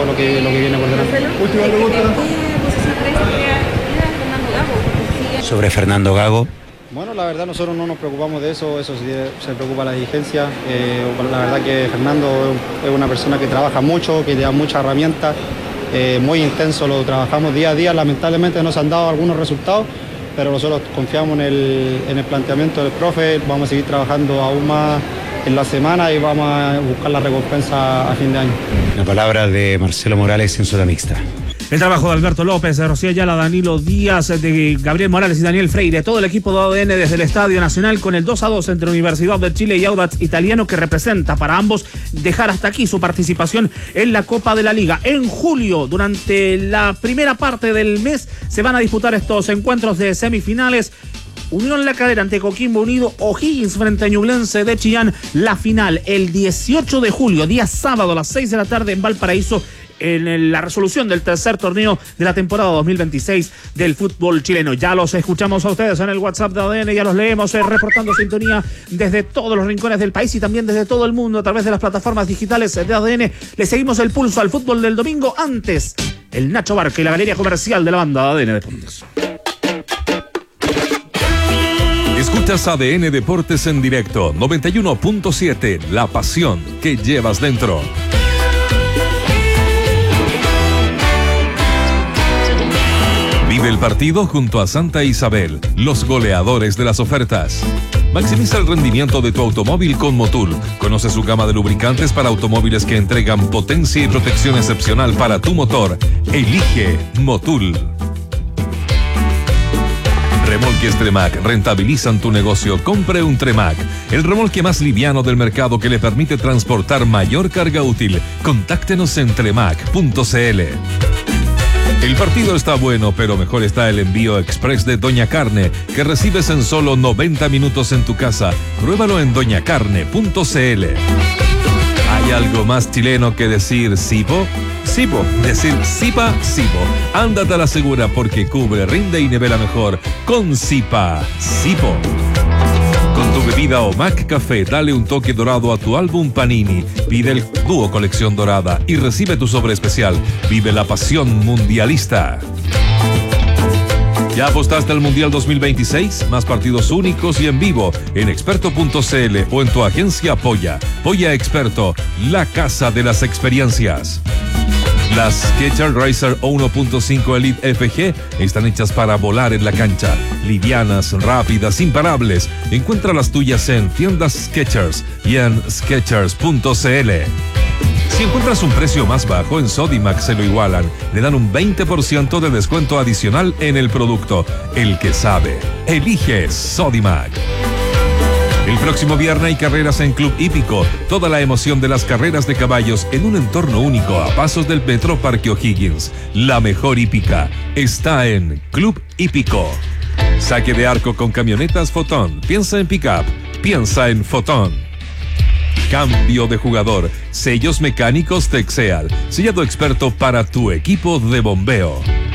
lo que viene por delante. Última pregunta. Sobre Fernando Gago. Bueno, la verdad nosotros no nos preocupamos de eso sí se preocupa la dirigencia. La verdad que Fernando es una persona que trabaja mucho, que le da muchas herramientas, muy intenso, lo trabajamos día a día. Lamentablemente no se han dado algunos resultados, pero nosotros confiamos en el planteamiento del profe. Vamos a seguir trabajando aún más en la semana y vamos a buscar la recompensa a fin de año. La palabra de Marcelo Morales en zona mixta. El trabajo de Alberto López, de Rocío Ayala, Danilo Díaz, de Gabriel Morales y Daniel Freire, todo el equipo de ADN desde el Estadio Nacional con el 2-2 entre Universidad de Chile y Audax Italiano, que representa para ambos dejar hasta aquí su participación en la Copa de la Liga. En julio, durante la primera parte del mes, se van a disputar estos encuentros de semifinales. Unión La Calera ante Coquimbo Unido, O'Higgins frente a Ñublense de Chillán. La final el 18 de julio, día sábado a las 6 de la tarde en Valparaíso, en la resolución del tercer torneo de la temporada 2026 del fútbol chileno. Ya los escuchamos a ustedes en el WhatsApp de ADN, ya los leemos reportando sintonía desde todos los rincones del país y también desde todo el mundo a través de las plataformas digitales de ADN. Le seguimos el pulso al fútbol del domingo. Antes, el Nacho Barca y la galería comercial de la banda de ADN Deportes. Escuchas ADN Deportes en directo, 91.7, la pasión que llevas dentro. Vive el partido junto a Santa Isabel, los goleadores de las ofertas. Maximiza el rendimiento de tu automóvil con Motul. Conoce su gama de lubricantes para automóviles que entregan potencia y protección excepcional para tu motor. Elige Motul. Remolques Tremac rentabilizan tu negocio. Compre un Tremac, el remolque más liviano del mercado que le permite transportar mayor carga útil. Contáctenos en tremac.cl. El partido está bueno, pero mejor está el envío express de Doña Carne, que recibes en solo 90 minutos en tu casa. Pruébalo en doñacarne.cl. ¿Hay algo más chileno que decir Sipo? Sipo. Decir Sipa, Sipo. Ándate a la segura porque cubre, rinde y nivela mejor con Sipa, Sipo. Con tu bebida o Mac Café, dale un toque dorado a tu álbum Panini. Pide el dúo colección dorada y recibe tu sobre especial. Vive la pasión mundialista. ¿Ya apostaste al Mundial 2026? Más partidos únicos y en vivo en experto.cl o en tu agencia Polla. Polla Experto, la casa de las experiencias. Las Skechers Racer 1.5 Elite FG están hechas para volar en la cancha. Livianas, rápidas, imparables. Encuentra las tuyas en tiendas Skechers y en skechers.cl. Si encuentras un precio más bajo, en Sodimac se lo igualan. Le dan un 20% de descuento adicional en el producto. El que sabe, elige Sodimac. El próximo viernes hay carreras en Club Hípico. Toda la emoción de las carreras de caballos en un entorno único a pasos del Metro Parque O'Higgins. La mejor hípica está en Club Hípico. Saque de arco con camionetas Fotón. Piensa en pick-up. Piensa en Fotón. Cambio de jugador. Sellos mecánicos Texeal. Sellado experto para tu equipo de bombeo.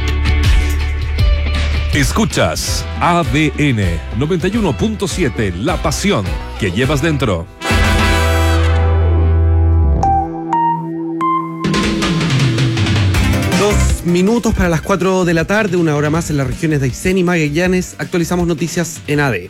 Escuchas ADN 91.7, la pasión que llevas dentro. Minutos para las 4 de la tarde, una hora más en las regiones de Aysén y Magallanes. Actualizamos noticias en ADN.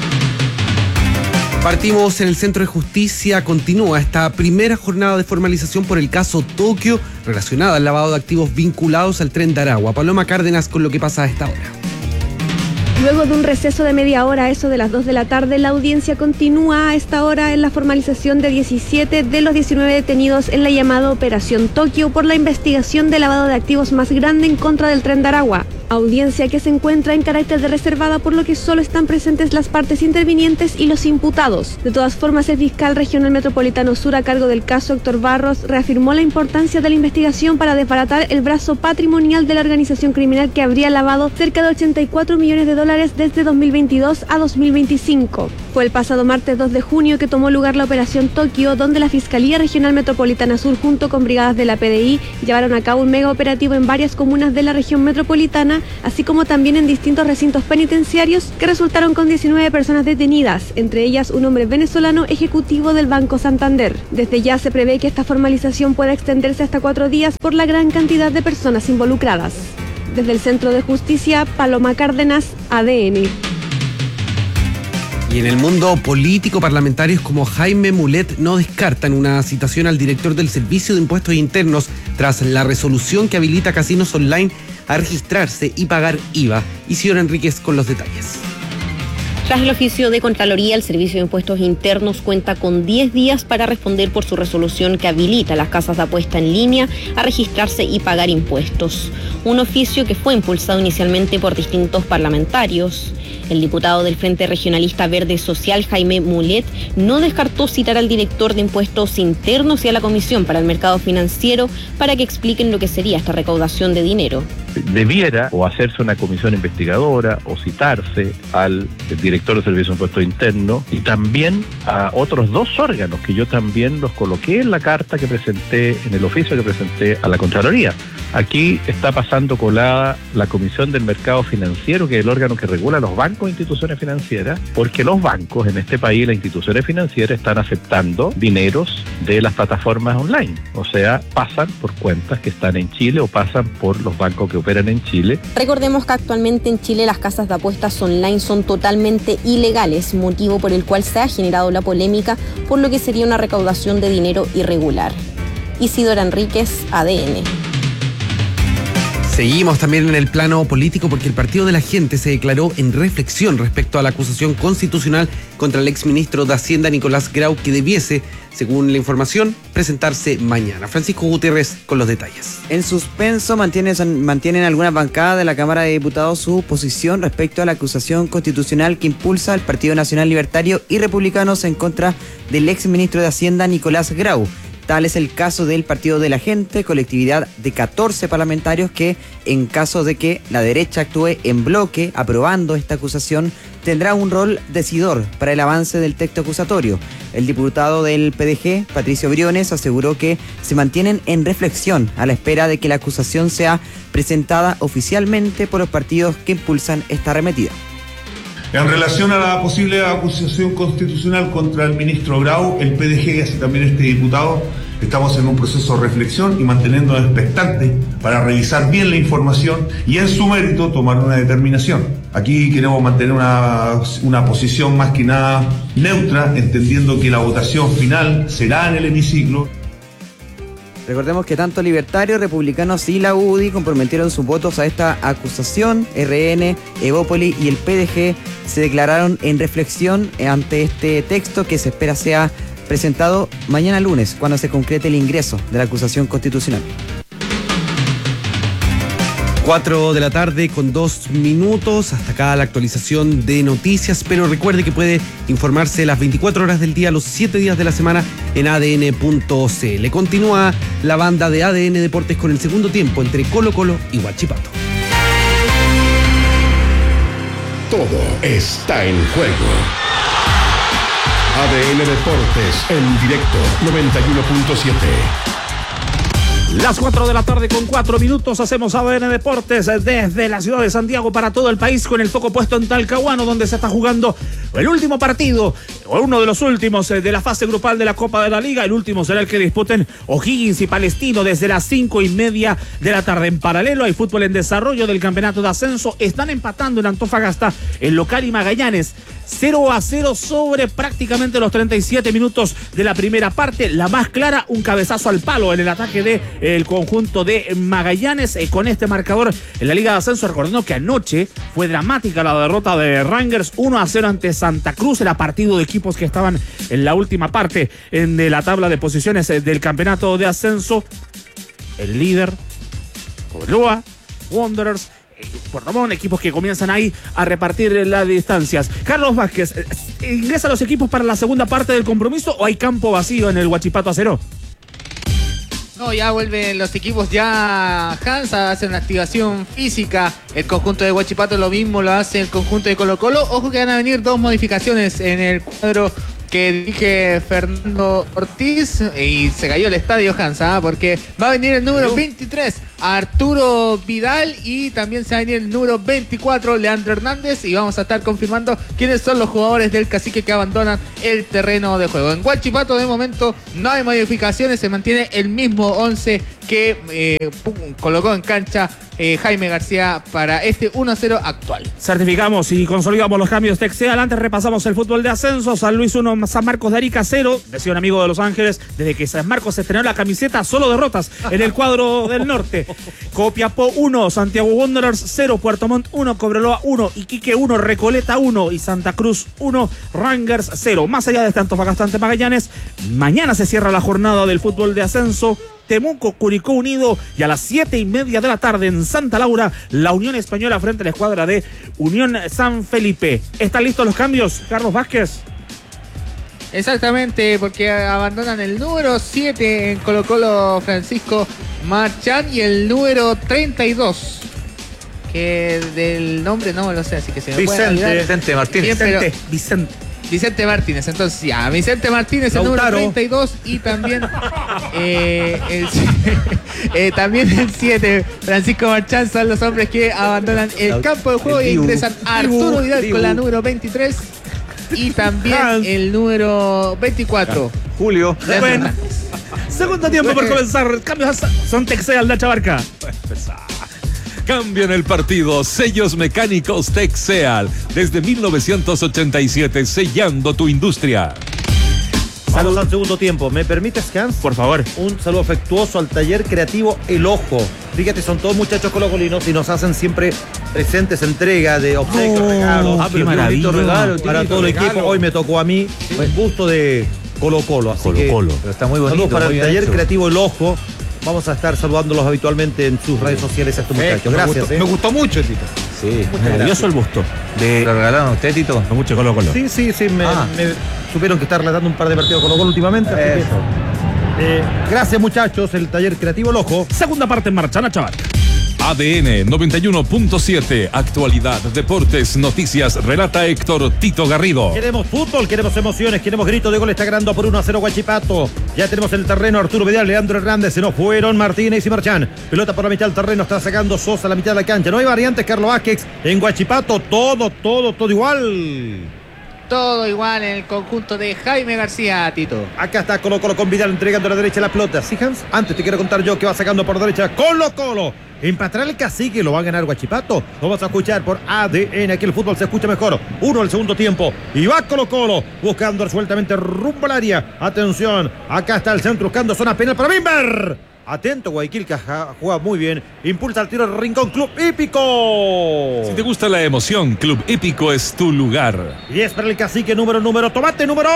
Partimos en el Centro de Justicia. Continúa esta primera jornada de formalización por el caso Tokio relacionada al lavado de activos vinculados al Tren de Aragua. Paloma Cárdenas con lo que pasa a esta hora. Luego de un receso de media hora, a eso de las 2 de la tarde, la audiencia continúa a esta hora en la formalización de 17 de los 19 detenidos en la llamada Operación Tokio por la investigación de lavado de activos más grande en contra del Tren de Aragua. Audiencia que se encuentra en carácter de reservada, por lo que solo están presentes las partes intervinientes y los imputados. De todas formas, el fiscal regional metropolitano sur a cargo del caso, Héctor Barros, reafirmó la importancia de la investigación para desbaratar el brazo patrimonial de la organización criminal que habría lavado cerca de $84 millones dólares desde 2022 a 2025. Fue el pasado martes 2 de junio que tomó lugar la Operación Tokio, donde la Fiscalía Regional Metropolitana Sur junto con brigadas de la PDI llevaron a cabo un mega operativo en varias comunas de la región metropolitana, así como también en distintos recintos penitenciarios que resultaron con 19 personas detenidas, entre ellas un hombre venezolano ejecutivo del Banco Santander. Desde ya se prevé que esta formalización pueda extenderse hasta 4 días por la gran cantidad de personas involucradas. Desde el Centro de Justicia, Paloma Cárdenas, ADN. Y en el mundo político, parlamentarios como Jaime Mulet no descartan una citación al director del Servicio de Impuestos Internos tras la resolución que habilita casinos online a registrarse y pagar IVA. Isidora Enríquez con los detalles. Tras el oficio de Contraloría, el Servicio de Impuestos Internos cuenta con 10 días para responder por su resolución que habilita a las casas de apuesta en línea a registrarse y pagar impuestos. Un oficio que fue impulsado inicialmente por distintos parlamentarios. El diputado del Frente Regionalista Verde Social, Jaime Mulet, no descartó citar al director de Impuestos Internos y a la Comisión para el Mercado Financiero para que expliquen lo que sería esta recaudación de dinero. Debiera o hacerse una comisión investigadora o citarse al director del Servicio de Impuestos Internos y también a otros 2 órganos que yo también los coloqué en la carta que presenté, en el oficio que presenté a la Contraloría. Aquí está pasando colada la Comisión del Mercado Financiero, que es el órgano que regula los bancos e instituciones financieras, porque los bancos en este país, las instituciones financieras, están aceptando dineros de las plataformas online. O sea, pasan por cuentas que están en Chile o pasan por los bancos que operan en Chile. Recordemos que actualmente en Chile las casas de apuestas online son totalmente ilegales, motivo por el cual se ha generado la polémica, por lo que sería una recaudación de dinero irregular. Isidora Enríquez, ADN. Seguimos también en el plano político porque el Partido de la Gente se declaró en reflexión respecto a la acusación constitucional contra el exministro de Hacienda Nicolás Grau, que debiese, según la información, presentarse mañana. Francisco Gutiérrez con los detalles. En suspenso mantienen algunas bancadas de la Cámara de Diputados su posición respecto a la acusación constitucional que impulsa el Partido Nacional Libertario y Republicanos en contra del exministro de Hacienda Nicolás Grau. Tal es el caso del Partido de la Gente, colectividad de 14 parlamentarios que, en caso de que la derecha actúe en bloque aprobando esta acusación, tendrá un rol decidor para el avance del texto acusatorio. El diputado del PDG, Patricio Briones, aseguró que se mantienen en reflexión a la espera de que la acusación sea presentada oficialmente por los partidos que impulsan esta arremetida. En relación a la posible acusación constitucional contra el ministro Grau, el PDG y así también este diputado, estamos en un proceso de reflexión y manteniéndonos expectantes para revisar bien la información y en su mérito tomar una determinación. Aquí queremos mantener una posición más que nada neutra, entendiendo que la votación final será en el hemiciclo. Recordemos que tanto Libertarios, Republicanos y la UDI comprometieron sus votos a esta acusación. RN, Evópoli y el PDG se declararon en reflexión ante este texto que se espera sea presentado mañana lunes, cuando se concrete el ingreso de la acusación constitucional. 4 de la tarde con 2 minutos. Hasta acá la actualización de noticias, pero recuerde que puede informarse las 24 horas del día, los 7 días de la semana en adn.cl. Continúa la banda de ADN Deportes con el segundo tiempo entre Colo-Colo y Huachipato. Todo está en juego. ADN Deportes en directo 91.7. Las 4 de la tarde con 4 minutos hacemos ADN Deportes desde la ciudad de Santiago para todo el país, con el foco puesto en Talcahuano, donde se está jugando el último partido, o uno de los últimos de la fase grupal de la Copa de la Liga. El último será el que disputen O'Higgins y Palestino desde las 5:30 de la tarde. En paralelo hay fútbol en desarrollo del campeonato de ascenso. Están empatando en Antofagasta el local y Magallanes 0-0 sobre prácticamente los 37 minutos de la primera parte. La más clara, un cabezazo al palo en el ataque del conjunto de Magallanes, con este marcador en la Liga de Ascenso. Recordando que anoche fue dramática la derrota de Rangers 1-0 ante Santa Cruz. Era partido de equipos que estaban en la última parte de la tabla de posiciones del campeonato de ascenso. El líder, Cobreloa, Wanderers, Puerto Montt, equipos que comienzan ahí a repartir las distancias. Carlos Vázquez, ¿ingresan los equipos para la segunda parte del compromiso o hay campo vacío en el Huachipato Acero? No, ya vuelven los equipos ya, Hans, hacen la activación física. El conjunto de Huachipato lo mismo lo hace el conjunto de Colo-Colo. Ojo que van a venir 2 modificaciones en el cuadro que dirige Fernando Ortiz, y se cayó el estadio, Hans, porque va a venir el número 23, Arturo Vidal, y también se va a venir el número 24, Leandro Hernández, y vamos a estar confirmando quiénes son los jugadores del Cacique que abandonan el terreno de juego. En Huachipato de momento no hay modificaciones, se mantiene el mismo 11 que colocó en cancha Jaime García para este 1-0 actual. Certificamos y consolidamos los cambios de Excel. Antes repasamos el fútbol de ascenso. San Luis 1, San Marcos de Arica 0. Decía un amigo de Los Ángeles, desde que San Marcos se estrenó la camiseta, solo derrotas en el cuadro del norte. Copiapó 1, Santiago Wanderers 0, Puerto Montt 1, Cobreloa 1, Iquique 1, Recoleta 1 y Santa Cruz 1, Rangers 0. Más allá de este Antofagasta ante Magallanes, mañana se cierra la jornada del fútbol de ascenso. Temuco, Curicó Unido, y a las 7:30 de la tarde en Santa Laura, la Unión Española frente a la escuadra de Unión San Felipe. ¿Están listos los cambios, Carlos Vázquez? Exactamente, porque abandonan el número 7 en Colo-Colo, Francisco Marchán, y el número 32, que del nombre no lo sé, así que se me puede olvidar. Vicente Martínez. Vicente Martínez, entonces ya, Vicente Martínez, el número 32, y también también el 7, Francisco Marchán, son los hombres que abandonan el campo de juego, y ingresan Arturo Vidal con la número 23 y también el número 24. Julio. Bueno, segundo tiempo por comenzar. Cambios son Texeal, Nacha Barca. Cambian el partido. Sellos mecánicos Texeal. Desde 1987, sellando tu industria. Saludos al segundo tiempo. ¿Me permites, Hans? Por favor. Un saludo afectuoso al taller creativo El Ojo. Fíjate, son todos muchachos colocolinos y nos hacen siempre presentes, entrega de obsequios, regalos. Qué maravilla. Regalo para todo el equipo. Hoy me tocó a mí un gusto de Colo-Colo. Así Colo-Colo. Pero está muy bonito. Saludos para el taller hecho. creativo El Ojo. Vamos a estar saludándolos habitualmente en sus redes sociales a estos muchachos. Gracias. Me gustó mucho, Tito. Sí, maravilloso el busto. ¿Lo regalaron a usted, Tito? No mucho Colo-Colo. Sí, me supieron que está relatando un par de partidos Colo-Colo últimamente. Así que, gracias, muchachos. El taller creativo El Ojo. Segunda parte en marcha, Nacha Barca. ADN 91.7, actualidad, deportes, noticias, relata Héctor Tito Garrido. Queremos fútbol, queremos emociones, queremos gritos de gol. Está ganando por 1-0 Huachipato. Ya tenemos el terreno Arturo Vidal, Leandro Hernández. Se nos fueron Martínez y Marchán. Pelota por la mitad del terreno, está sacando Sosa a la mitad de la cancha. No hay variantes, Carlos Vázquez. En Huachipato todo igual. Todo igual en el conjunto de Jaime García, Tito. Acá está Colo-Colo con Vidal entregando a la derecha la pelota. ¿Sí, Hans? Antes te quiero contar yo que va sacando por derecha Colo-Colo. Empatará el Cacique, lo va a ganar Huachipato. Lo vas a escuchar por ADN. Aquí el fútbol se escucha mejor. 1 al segundo tiempo. Y va Colo-Colo buscando resueltamente rumbo al área. Atención. Acá está el centro buscando zona penal para Bimber. Atento, Guayaquil, que juega muy bien. Impulsa el tiro del Rincón, Club Hípico. Si te gusta la emoción, Club Hípico es tu lugar. Y es para el Cacique número, tomate número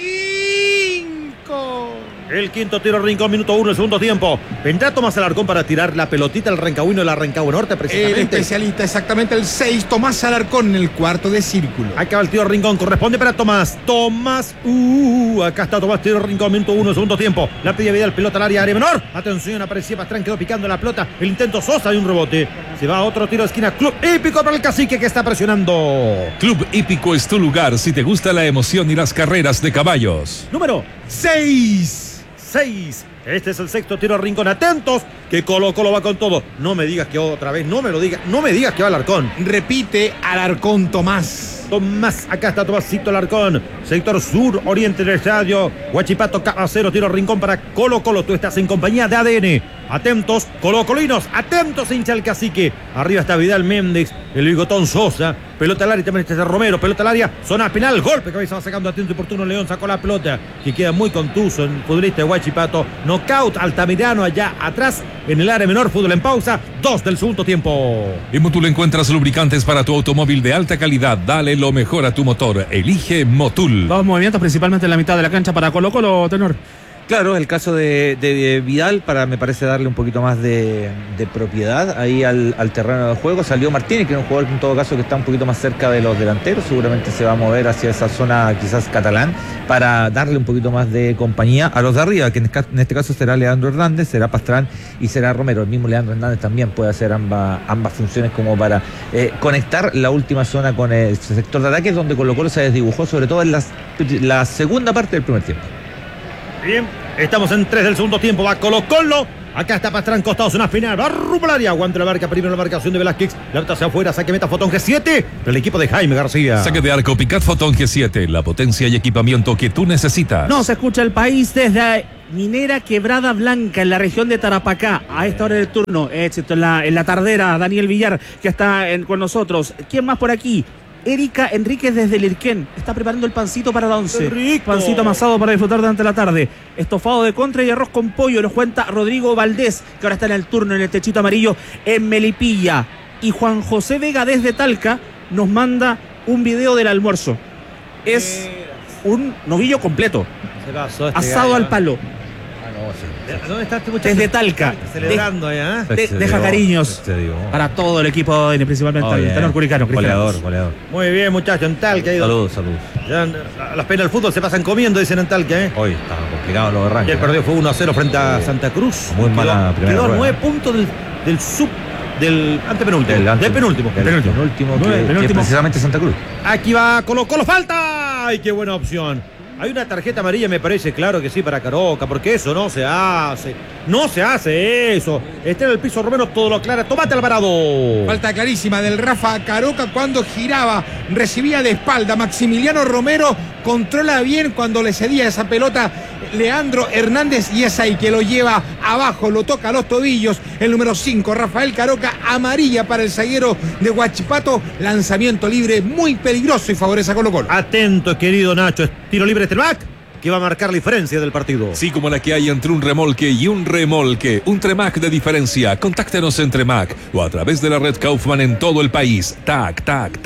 5. El quinto tiro Rincón, minuto 1, el segundo tiempo. Vendrá Tomás Alarcón para tirar la pelotita al Rancagüino de la Rancagua Norte, precisamente. El especialista, exactamente el 6, Tomás Alarcón, en el cuarto de círculo. Acaba el tiro Rincón, corresponde para Tomás. Acá está Tomás, tiro Rincón, minuto 1, segundo tiempo. La pedía Vidal, pelota al área menor. Atención, aparecía Pastrán, quedó picando la pelota. El intento Sosa y un rebote. Se va a otro tiro de esquina. Club Hípico para el Cacique que está presionando. Club Hípico es tu lugar si te gusta la emoción y las carreras de caballos. Número 6. Este es el sexto tiro Rincón. Atentos, que Colo-Colo va con todo. No me digas que otra vez, no me digas que va Alarcón. Repite Alarcón Tomás. Acá está Tomasito Alarcón. Sector sur, oriente del estadio. Huachipato, Cabacero, tiro Rincón para Colo-Colo. Tú estás en compañía de ADN. Atentos, colocolinos, atentos, hincha el Cacique. Arriba está Vidal Méndez, el bigotón Sosa. Pelota al área, también está Romero. Pelota al área, zona penal, golpe. Cabeza va sacando atento y oportuno. León sacó la pelota, que queda muy contuso en futbolista de Huachipato. Knockout Altamirano allá atrás en el área menor. Fútbol en pausa, 2 del segundo tiempo. En Motul encuentras lubricantes para tu automóvil de alta calidad. Dale lo mejor a tu motor. Elige Motul. 2 movimientos, principalmente en la mitad de la cancha para Colo-Colo, tenor. Claro, el caso de Vidal, me parece darle un poquito más de propiedad ahí al terreno de juego. Salió Martínez, que es un jugador en todo caso que está un poquito más cerca de los delanteros, seguramente se va a mover hacia esa zona quizás catalán, para darle un poquito más de compañía a los de arriba, que en este caso será Leandro Hernández, será Pastrán y será Romero. El mismo Leandro Hernández también puede hacer ambas funciones como para conectar la última zona con el sector de ataque, donde Colo-Colo se desdibujó, sobre todo en la segunda parte del primer tiempo. Bien, estamos en 3 del segundo tiempo, va Colo-Colo. Acá está Pastrán, costados, una final, va rumbo al área, aguanta la marca, primero la marcación de Velázquez, la pelota hacia afuera, saque meta Fotón G7, del equipo de Jaime García. Saque de arco, Picat Fotón G7, la potencia y equipamiento que tú necesitas. No se escucha el país desde Minera Quebrada Blanca, en la región de Tarapacá, a esta hora del turno. Éxito en la tardera, Daniel Villar, que está con nosotros. ¿Quién más por aquí? Erika Enríquez desde Lirquén está preparando el pancito para la 11. Pancito amasado para disfrutar durante la tarde. Estofado de contra y arroz con pollo. Nos cuenta Rodrigo Valdés, que ahora está en el turno en el techito amarillo en Melipilla. Y Juan José Vega desde Talca nos manda un video del almuerzo. Es un novillo completo. Asado al palo. ¿Dónde está este muchacho? Desde Talca. Celebrando allá. Deja cariños para todo el equipo, principalmente el tenor curicano. Goleador. Muy bien, muchachos, en Talca. Saludos. Ya, las penas del fútbol se pasan comiendo, dicen en Talca. Hoy está complicado los arranques. Y el partido fue 1-0 frente a Santa Cruz. Muy mala primera Quedó rueda. 9 puntos del antepenúltimo. Del penúltimo. Penúltimo, que es precisamente Santa Cruz. Aquí va Colo-Colo, falta. ¡Ay, qué buena opción! Hay una tarjeta amarilla, me parece, claro que sí, para Caroca, porque eso no se hace. No se hace eso. Está en el piso Romero, todo lo aclara. ¡Tómate, Alvarado! Falta clarísima del Rafa Caroca cuando giraba, recibía de espalda. Maximiliano Romero controla bien cuando le cedía esa pelota Leandro Hernández, y es ahí que lo lleva abajo, lo toca a los tobillos. El número 5, Rafael Caroca, amarilla para el zaguero de Huachipato. Lanzamiento libre muy peligroso y favorece a Colo-Colo. Atento, querido Nacho. Tiro libre Tremac, que va a marcar la diferencia del partido. Sí, como la que hay entre un remolque y un remolque. Un Tremac de diferencia. Contáctenos en Tremac o a través de la red Kaufman en todo el país. Tac,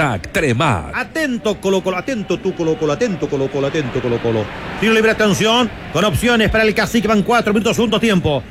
Tremac. Atento, Colo-Colo. Atento tú, Colo-Colo. Atento, Colo-Colo. Atento, Colo-Colo. Tiro libre, atención. Con opciones para el Cacique. Van 4 minutos, segundo tiempo.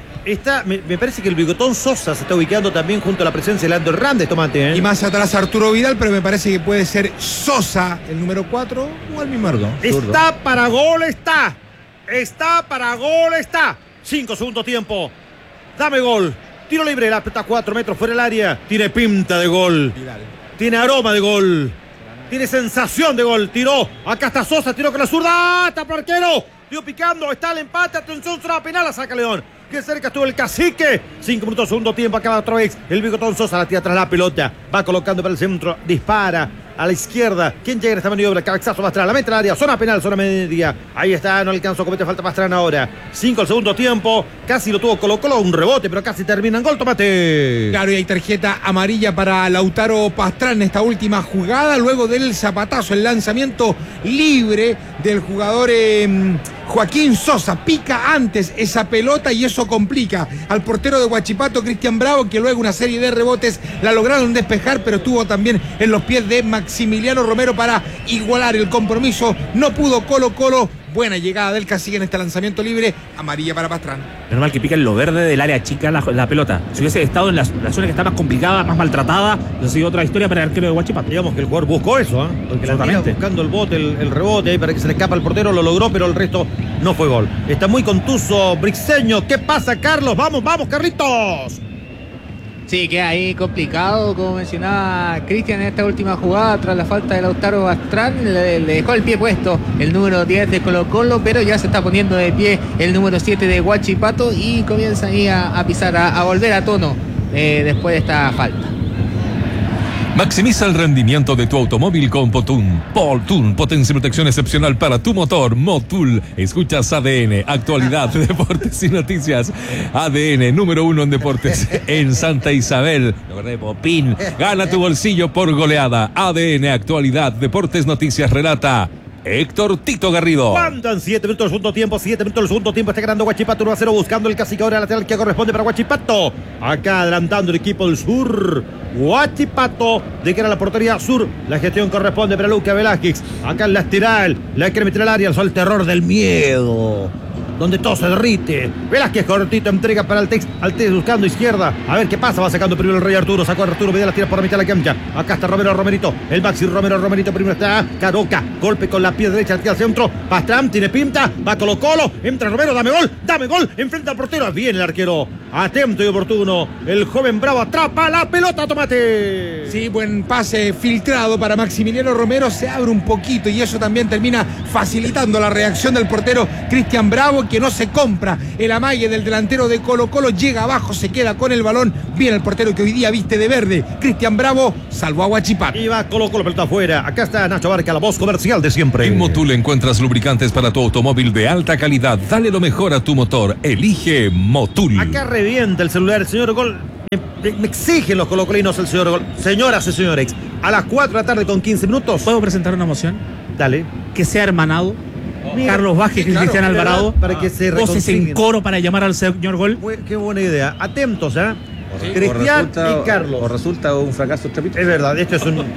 Me parece que el Bigotón Sosa se está ubicando también junto a la presencia de Leandro Hernández, Tomate. Y más atrás Arturo Vidal, pero me parece que puede ser Sosa, el número 4, o el mismo Ardo. Está para gol, está. Está para gol, está. 5 segundo tiempo. Dame gol. Tiro libre, la pelota 4 metros fuera del área. Tiene pinta de gol. Vidal. Tiene aroma de gol. Tiene sensación de gol. Tiró. Acá está Sosa, tiró con la zurda. Está por arquero. Dio picando. Está el empate. Atención, zona penal. La saca León. Qué cerca estuvo el Cacique. 5 minutos, segundo tiempo. Acaba otra vez el Bigotón Sosa. La tira tras la pelota. Va colocando para el centro. Dispara a la izquierda. ¿Quién llega en esta maniobra? Cabezazo Pastrana. La mete en el área. Zona penal, zona media. Ahí está. No alcanzó. Comete falta Pastrana ahora. 5 al segundo tiempo. Casi lo tuvo Colo-Colo. Un rebote, pero casi termina en gol. Tomate. Claro, y hay tarjeta amarilla para Lautaro Pastrana en esta última jugada. Luego del zapatazo, el lanzamiento libre del jugador Joaquín Sosa. Pica antes esa pelota y eso complica al portero de Huachipato, Cristian Bravo, que luego una serie de rebotes la lograron despejar, pero estuvo también en los pies de Maximiliano Romero para igualar el compromiso. No pudo Colo-Colo. Buena llegada del Cacique en este lanzamiento libre. Amarilla para Pastrana. Normal que pica en lo verde del área chica la pelota. Si hubiese estado en la zona que está más complicada, más maltratada, eso sido otra historia para el arquero de Huachipato. Digamos que el jugador buscó eso, ¿eh? Porque la tira buscando el bote, el rebote ahí para que se le escapa al portero, lo logró, pero el resto no fue gol. Está muy contuso Brixeño. ¿Qué pasa, Carlos? Vamos, Carlitos. Sí, queda ahí complicado, como mencionaba Cristian en esta última jugada, tras la falta de Lautaro Pastrana, le dejó el pie puesto el número 10 de Colo-Colo, pero ya se está poniendo de pie el número 7 de Huachipato y comienza ahí a pisar, a volver a tono después de esta falta. Maximiza el rendimiento de tu automóvil con Potun. Potun, potencia y protección excepcional para tu motor. Motul. Escuchas ADN, actualidad, deportes y noticias. ADN, número 1 en deportes en Santa Isabel. Popín. Gana tu bolsillo por goleada. ADN, actualidad, deportes, noticias, relata Héctor Tito Garrido. Faltan 7 minutos del segundo tiempo. 7 minutos del segundo tiempo. Está ganando Huachipato 1-0, buscando el Cacique ahora lateral que corresponde para Huachipato. Acá adelantando el equipo del sur. Huachipato de que era la portería sur. La gestión corresponde para Luca Velázquez. Acá en la espiral. La quiere meter al área. El terror del miedo. donde todo se derrite. Velázquez cortito, entrega para Altex buscando izquierda. A ver qué pasa, va sacando primero el Rey Arturo. Sacó a Arturo Vidal, la tira por la mitad de la cancha. Acá está Romerito, el Maxi Romerito primero está Caroca. Golpe con la pierna derecha, tira al centro. Pastrán tiene pinta, va Colo Colo. Entra Romero, dame gol. Enfrenta al portero, bien el arquero. Atento y oportuno. El joven Bravo atrapa la pelota, Tomate. Sí, buen pase filtrado para Maximiliano Romero. Se abre un poquito y eso también termina facilitando la reacción del portero Cristian Bravo, que no se compra el amague del delantero de Colo Colo. Llega abajo, se queda con el balón. Viene el portero que hoy día viste de verde. Cristian Bravo salvó a Huachipato. Y va Colo Colo, pelota afuera. Acá está Nacho Barca, la voz comercial de siempre. En Motul encuentras lubricantes para tu automóvil de alta calidad. Dale lo mejor a tu motor. Elige Motul. Acá revienta el celular, el señor Gol. Me exigen los colocolinos el señor Gol. Señoras y señores, a las 4 de la tarde con 15 minutos. ¿Puedo presentar una moción? Dale. Que sea hermanado. Carlos Vázquez y Cristian Alvarado. Para que se voces en coro para llamar al señor Gol. Qué buena idea. Atentos, ¿eh? Sí, Cristian y Carlos. O resulta un fracaso estrepitoso. Es verdad, esto es un...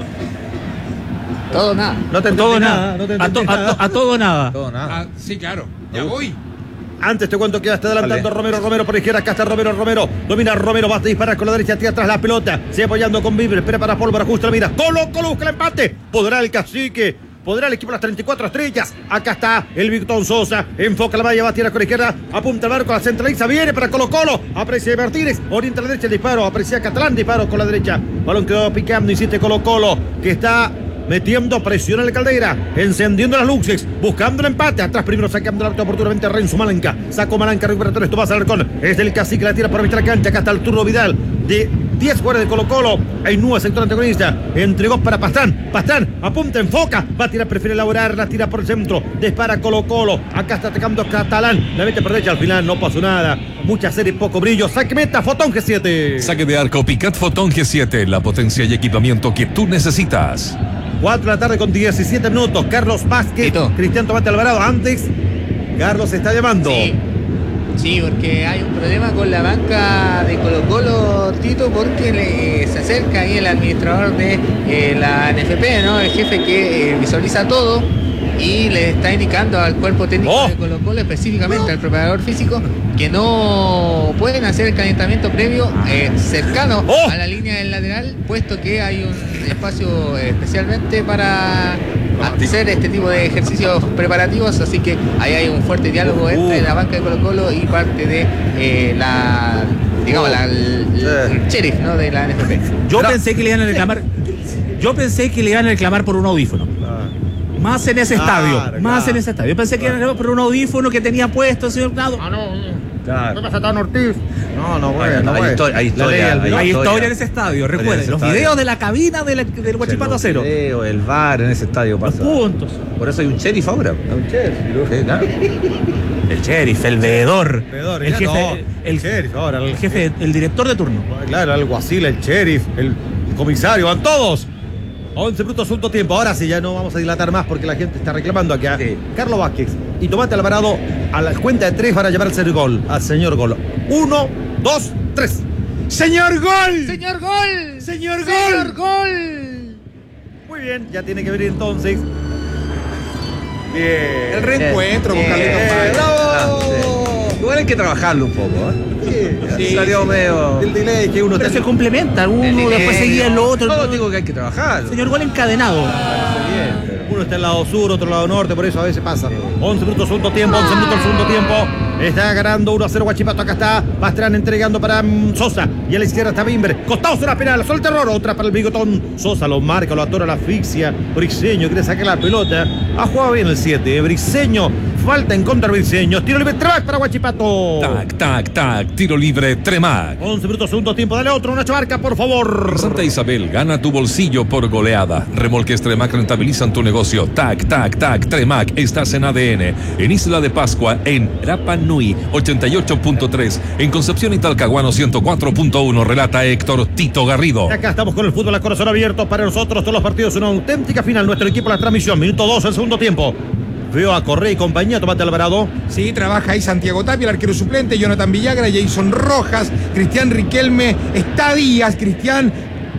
Todo nada. No te entendí nada. No te entendí nada. A todo nada. Todo nada. Ah, sí, claro. Ya voy. Antes te cuento que ya está adelantando Romero por izquierda. Acá está Romero. Domina Romero, va a disparar con la derecha, tira atrás la pelota. Sigue apoyando con Vibre, espera para Pólvora, justo la mira. Colo busca el empate. ¿Podrá el Cacique? ¿Podrá el equipo de las 34 estrellas? Acá está el Victor Sosa. Enfoca la malla, va a tirar con la izquierda. Apunta el barco, la centraliza. Viene para Colo. Aprecia Martínez. Orienta a la derecha el disparo. Aprecia Catalán. Disparo con la derecha. Balón quedó picando. Insiste Colo. Que está metiendo presión en la Caldera, encendiendo las luces, buscando el empate. Atrás primero sacando el auto oportunamente Renzo Malanca. Sacó Malanca, recuperator, esto va a Alarcón. Es del Cacique, la tira por mitad de la cancha. Acá está el turno Vidal de 10 jugadores de Colo Colo. Hay 9 sector antagonista. Entregó para Pastrán. Apunta, enfoca. Va a tirar, prefiere elaborar. La tira por el centro. Dispara Colo. Acá está atacando Catalán. La mete por derecha. Al final no pasó nada. Mucha serie, poco brillo. Saque meta, Fotón G7. Saque de arco, Picat Fotón G7. La potencia y equipamiento que tú necesitas. 4 de la tarde con 17 minutos. Carlos Vázquez. Cristian Tomate Alvarado. Antes, Carlos está llamando. Sí, porque hay un problema con la banca de Colo Colo, Tito, porque se acerca ahí el administrador de la NFP, ¿no? El jefe que visualiza todo y le está indicando al cuerpo técnico de Colo Colo, específicamente al preparador físico, que no pueden hacer el calentamiento previo cercano a la línea del lateral, puesto que hay un espacio especialmente para hacer este tipo de ejercicios preparativos, así que ahí hay un fuerte diálogo entre la banca de Colo Colo y parte de el sheriff, ¿no?, de la NFP. Yo pensé que le iban a reclamar por un audífono. Más en ese estadio. Yo pensé que era por un audífono que tenía puesto el señor Nado. Claro. ¿Qué pasa, Tan Ortiz? No, Hay historia en ese estadio. Recuerden, los videos de la cabina del Huachipato Acero. El VAR en ese estadio pasa. Los puntos. Por eso hay un sheriff ahora. El sheriff, el veedor. El jefe, el jefe, el director de turno. Claro, el alguacil, el sheriff, el comisario, van todos. 11 minutos, segundo tiempo. Ahora sí, ya no vamos a dilatar más porque la gente está reclamando acá. Carlos Vázquez y Tomate Alvarado a la cuenta de 3 para llevarse el gol al señor Gol. 1, 2, 3. ¡Señor Gol! ¡Señor Gol! ¡Señor Gol! ¡Señor Gol! Muy bien, ya tiene que venir entonces. Bien. El reencuentro con Carlitos Páez. Igual hay que trabajarlo un poco, Sí, salió medio. El delay que uno. Pero se complementa, uno después seguía el otro. No digo que hay que trabajar. Señor Gol encadenado. Uno está al lado sur, otro al lado norte, por eso a veces pasa. 11 minutos, segundo tiempo, 11 minutos, segundo tiempo. Está ganando 1-0 Huachipato. Acá está Pastrán entregando para Sosa. Y a la izquierda está Bimber. Costados una penal, solo el terror. Otra para el bigotón. Sosa lo marca, lo atora, la asfixia. Briseño quiere sacar la pelota. Ha jugado bien el 7. Briseño. Falta en contra Briseño. Tiro libre, Tremac para Huachipato. Tac. Tiro libre, Tremac. 11 minutos, segundo tiempo. Dale otro, Nacho Barca, por favor. Santa Isabel, gana tu bolsillo por goleada. Remolques Tremac rentabilizan tu negocio. Tac. Tremac, estás en ADN. En Isla de Pascua, en Rapa Nui 88.3. En Concepción y Talcahuano 104.1. Relata Héctor Tito Garrido. Y acá estamos con el fútbol a corazón abierto. Para nosotros todos los partidos una auténtica final. Nuestro equipo la transmisión. Minuto 2 el segundo tiempo. Veo a Correa y compañía, Tomate Alvarado. Sí, trabaja ahí Santiago Tapia, el arquero suplente, Jonathan Villagra, Jason Rojas, Cristian Riquelme, está Díaz, Cristian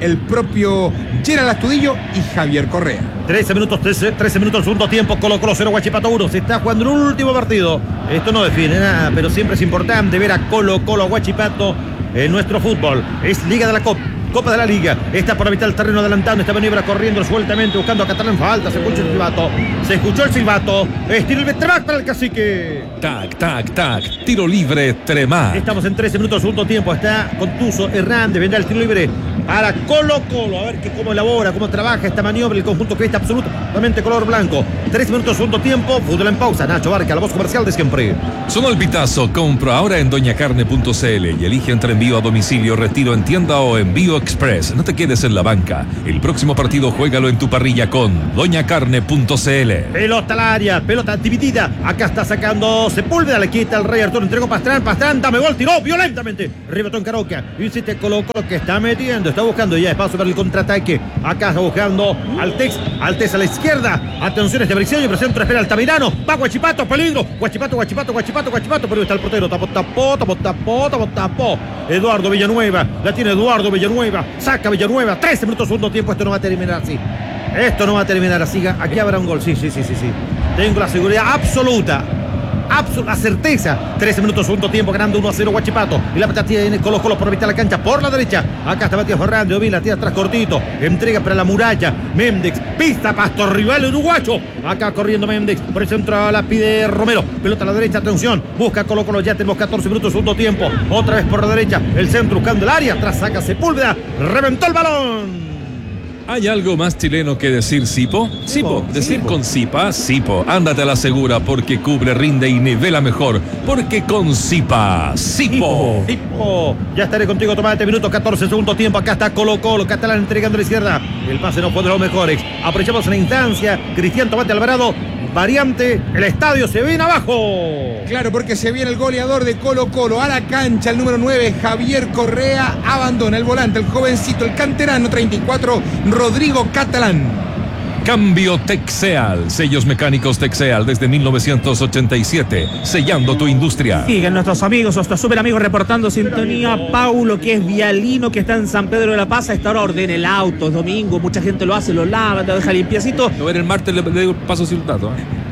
el propio Gerald Astudillo y Javier Correa. 13 minutos del segundo tiempo. Colo-Colo 0, Huachipato 1. Se está jugando un último partido. Esto no define nada, pero siempre es importante ver a Colo-Colo, Huachipato en nuestro fútbol. Es Liga de la Copa de la Liga. Está por la mitad del terreno adelantando. Esta maniobra corriendo sueltamente, buscando a Catalán. Falta. Se escucha el silbato. Estira el Tremac para el Cacique. Tac. Tiro libre, Tremac. Estamos en 13 minutos del segundo tiempo. Está Contuso, Hernández. Vendrá el tiro libre para Colo-Colo. A ver cómo elabora, cómo trabaja esta maniobra. El conjunto que está absolutamente color blanco. 13 minutos del segundo tiempo. Fútbol en pausa. Nacho Barca, la voz comercial de siempre. Sonó el pitazo. Compra ahora en doñacarne.cl y elige entre envío a domicilio, retiro en tienda o envío express. No te quedes en la banca. El próximo partido juégalo en tu parrilla con doñacarne.cl. Pelota al área, pelota dividida. Acá está sacando Sepúlveda, le quita el Rey Arturo, entregó Pastrán, dame gol, tiró violentamente. Rebotó en Caroca. Insiste Colo-Colo que está metiendo, está buscando ya espacio para el contraataque. Acá está buscando Altex a la izquierda. Atención este Briceño, pero centro espera Altamirano. Va Huachipato, peligro. Huachipato, pero está el portero. Tapó. Eduardo Villanueva, la tiene Eduardo Villanueva. Saca Villanueva, 13 minutos segundo tiempo. Esto no va a terminar así. Aquí habrá un gol, sí. Tengo la seguridad absoluta, la certeza. 13 minutos segundo tiempo, ganando 1-0 Huachipato. Y la pelota tiene Colo-Colo por la mitad de la cancha, por la derecha. Acá está Matías Fernández, Ovila, tira atrás cortito. Entrega para la muralla. Méndez, pista Pastor, rival uruguayo. Acá corriendo Méndez, por el centro la pide Romero. Pelota a la derecha, atención. Busca Colo-Colo, ya tenemos 14 minutos segundo tiempo. Otra vez por la derecha, el centro buscando el área. Atrás saca Sepúlveda, reventó el balón. ¿Hay algo más chileno que decir Sipo? Decir con Sipa, Sipo. Ándate a la segura porque cubre, rinde y nivela mejor. Porque con Sipa, Sipo. Ya estaré contigo, tomate minutos, 14 segundo tiempo. Acá está Colo-Colo, Catalán entregando a la izquierda. El pase no fue de los mejores. Aprovechamos la instancia. Cristian Tomate Alvarado. Variante, el estadio se viene abajo. Claro, porque se viene el goleador de Colo-Colo a la cancha, el número 9, Javier Correa, abandona el volante, el jovencito, el canterano, 34, Rodrigo Catalán. Cambio Texeal, sellos mecánicos Texeal desde 1987, sellando tu industria. Siguen nuestros amigos, nuestros super amigos reportando sintonía. Paulo, que es vialino, que está en San Pedro de la Paz, a esta hora ordena el auto, es domingo, mucha gente lo hace, lo lava, te deja limpiecito. A ver, el martes le digo paso sin dato.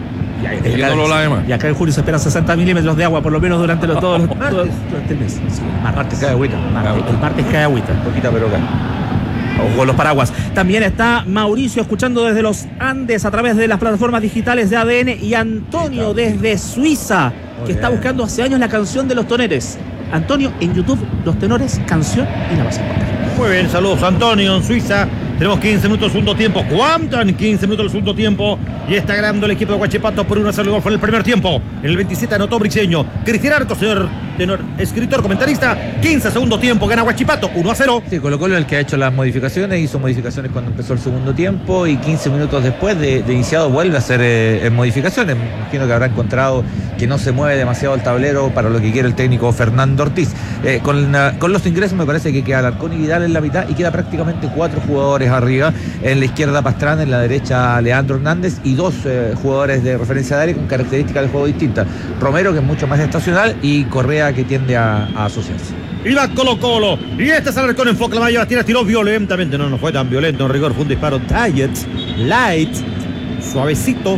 Y acá en julio se esperan 60 milímetros de agua, por lo menos durante todos el mes. Sí, el martes cae agüita. El martes cae agüita. Poquita pero cae. Ojo los paraguas. También está Mauricio escuchando desde los Andes a través de las plataformas digitales de ADN, y Antonio desde Suiza, que está buscando hace años la canción de los Toneres. Antonio, en YouTube, Los Tenores, canción, y la vas a encontrar. Muy bien, saludos Antonio en Suiza. Tenemos 15 minutos del segundo tiempo. ¿Cuántan? 15 minutos del segundo tiempo. Y está ganando el equipo de Huachipato por 1-0 en el primer tiempo. En el 27 anotó Briceño. Cristian Arcos, señor tenor, escritor, comentarista. 15 segundo tiempo, gana Huachipato 1-0. Sí, Colo-Colo el que ha hecho las modificaciones, hizo modificaciones cuando empezó el segundo tiempo y 15 minutos después de iniciado vuelve a hacer modificaciones. Me imagino que habrá encontrado que no se mueve demasiado el tablero para lo que quiere el técnico Fernando Ortiz. Con los ingresos me parece que queda Alarcón y Vidal en la mitad y queda prácticamente 4 jugadores arriba. En la izquierda Pastrana, en la derecha Leandro Hernández y 2 jugadores de referencia de área con características de juego distintas. Romero, que es mucho más estacional, y Correa, que tiende a asociarse. Y va Colo-Colo. Y este es Alarcón, enfoca la malla, la tiró violentamente. No fue tan violento, en rigor fue un disparo light. Suavecito.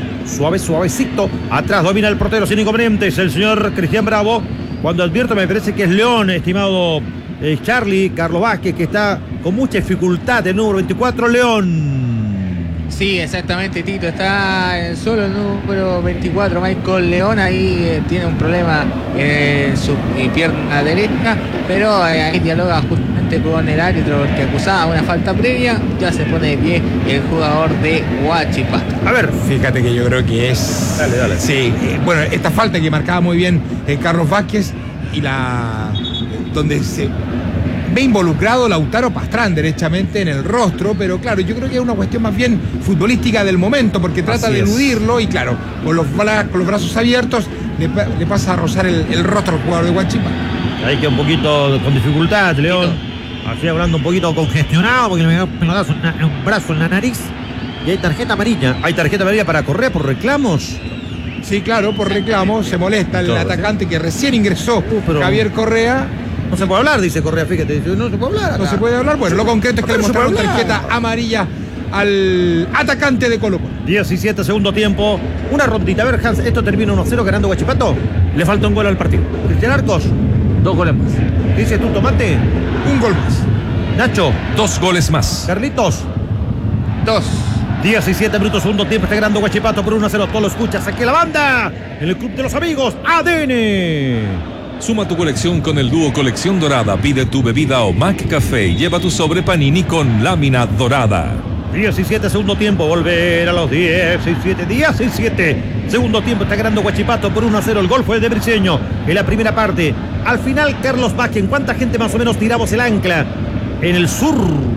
Atrás domina el portero sin inconvenientes, el señor Cristian Bravo. Cuando advierto, me parece que es León, estimado Charlie, Carlos Vázquez, que está con mucha dificultad, el número 24, León. Sí, exactamente, Tito. Está solo el número 24, Michael León. Ahí tiene un problema en su pierna derecha, pero ahí dialoga justamente con el árbitro que acusaba una falta previa. Ya se pone de pie el jugador de Huachipato. A ver, fíjate que yo creo que es... Dale. Sí, bueno, esta falta que marcaba muy bien Carlos Vázquez y donde se ve involucrado Lautaro Pastrán derechamente en el rostro, pero claro, yo creo que es una cuestión más bien futbolística del momento, porque trata de eludirlo y claro, con los brazos abiertos le pasa a rozar el rostro al jugador de Huachipato. Ahí queda un poquito con dificultad, León. Así hablando un poquito congestionado, porque me da un brazo en la nariz. Y hay tarjeta amarilla. ¿Hay tarjeta amarilla para Correa por reclamos? Sí, claro, por reclamos. Se molesta el atacante que recién ingresó, Javier Correa. No se puede hablar, dice Correa, fíjate. No se puede hablar acá. No se puede hablar. Bueno, lo concreto es que le mostraron tarjeta amarilla al atacante de Colo-Colo. 17 segundo tiempo. Una rondita. A ver, Hans, ¿esto termina 1-0 ganando Huachipato? Le falta un gol al partido. Cristian Arcos. 2 goles más. ¿Qué dices tú, Tomate? Un gol más. Nacho. 2 goles más. Carlitos. 2. 17 minutos, segundo tiempo, está ganando Huachipato por 1-0. Todo lo escuchas aquí la banda. En el Club de los Amigos, ADN. Suma tu colección con el dúo Colección Dorada. Pide tu bebida o Mac Café y lleva tu sobre Panini con lámina dorada. 17 segundo tiempo, volver a los 17. Segundo tiempo, está ganando Huachipato por 1-0. El gol fue de Briceño en la primera parte. Al final, Carlos Vázquez, ¿en cuánta gente más o menos tiramos el ancla en el sur?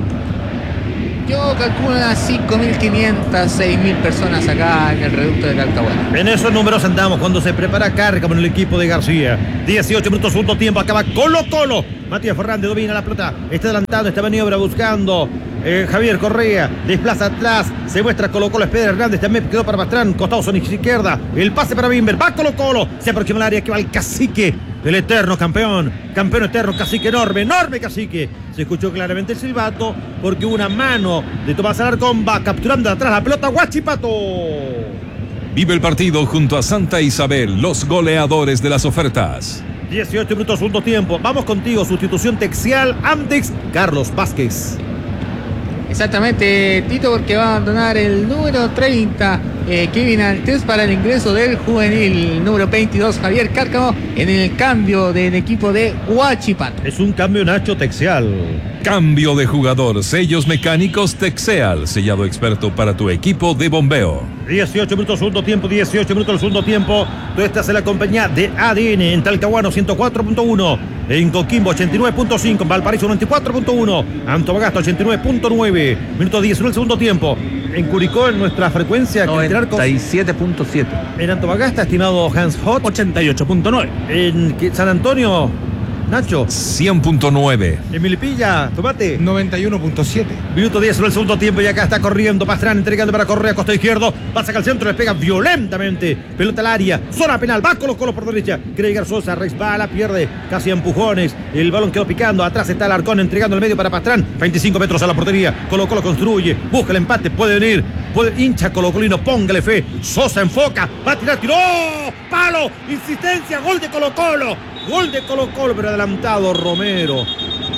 Yo calculo unas 5.500, 6.000 personas acá en el reducto de Talcahuano. En esos números andamos cuando se prepara carga con el equipo de García. 18 minutos, segundo tiempo, acaba Colo-Colo. Matías Fernández domina la pelota, está adelantando esta maniobra buscando Javier Correa, desplaza atrás, se muestra Colo-Colo, Pedro Hernández, también quedó para Pastrán, costado son izquierda, el pase para Bimber, va Colo-Colo, se aproxima al área que va el cacique, el eterno campeón eterno, cacique enorme cacique. Se escuchó claramente el silbato porque hubo una mano de Tomás Alarcón, va capturando atrás la pelota Huachipato. Vive el partido junto a Santa Isabel, los goleadores de las ofertas. 18 minutos, segundo tiempo. Vamos contigo, sustitución Texial, Amtex, Carlos Vázquez. Exactamente, Tito, porque va a abandonar el número 30, Kevin Altés, para el ingreso del juvenil número 22, Javier Cárcamo, en el cambio del equipo de Huachipato. Es un cambio, Nacho. Texial. Cambio de jugador, sellos mecánicos Texeal, sellado experto para tu equipo de bombeo. 18 minutos, segundo tiempo, 18 minutos del segundo tiempo. Tú estás en la compañía de ADN en Talcahuano 104.1, en Coquimbo 89.5, en Valparaíso 94.1, Antofagasta 89.9, minuto 10 del segundo tiempo. En Curicó, en nuestra frecuencia 97.7. En Antofagasta, estimado Hans Hot, 88.9. En San Antonio, Nacho, 100.9. En Milipilla, Tomate, 91.7. Minuto 10 del segundo tiempo y acá está corriendo Pastrán, entregando para Correa, costa izquierdo, pasa al centro, le pega violentamente, pelota al área, zona penal, va Colo-Colo por derecha, quiere llegar Sosa, resbala, pierde casi empujones, el balón quedó picando, atrás está Alarcón entregando el medio para Pastrán, 25 metros a la portería, Colo-Colo construye, busca el empate, puede venir, hincha Colo-Colino, póngale fe, Sosa enfoca, va a tirar, tiró, palo, insistencia, gol de Colo-Colo. Gol de Colo-Colo, pero adelantado Romero.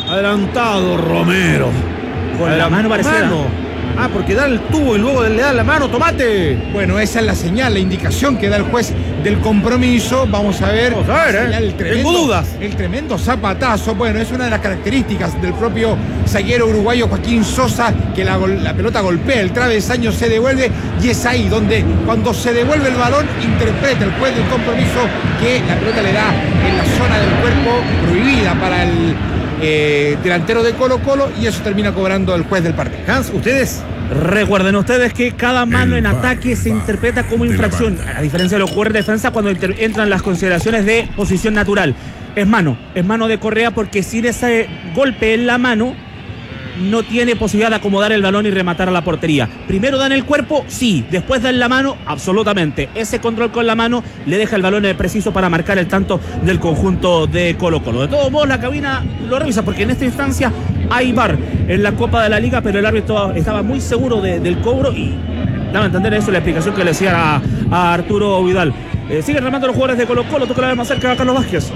Con la mano pareciera. Ah, porque da el tubo y luego le da la mano, Tomate. Bueno, esa es la señal, la indicación que da el juez del compromiso. Vamos a ver, tengo dudas. El tremendo zapatazo. Bueno, es una de las características del propio zaguero uruguayo Joaquín Sosa, que la pelota golpea el travesaño, se devuelve, y es ahí donde, cuando se devuelve el balón, interpreta el juez del compromiso que la pelota le da en la zona del cuerpo prohibida para el delantero de Colo-Colo, y eso termina cobrando el juez del partido. Hans, ustedes recuerden ustedes que cada mano en ataque se interpreta como infracción, a diferencia de los jugadores de defensa cuando entran las consideraciones de posición natural. Es mano de Correa, porque sin ese golpe en la mano no tiene posibilidad de acomodar el balón y rematar a la portería. Primero dan el cuerpo, sí, después dan la mano, absolutamente. Ese control con la mano le deja el balón preciso para marcar el tanto del conjunto de Colo-Colo. De todos modos, la cabina lo revisa, porque en esta instancia hay VAR en la Copa de la Liga, pero el árbitro estaba muy seguro del cobro y daba a entender eso la explicación que le decía a Arturo Vidal. Siguen remando los jugadores de Colo-Colo, toca la vez más cerca a Carlos Vázquez.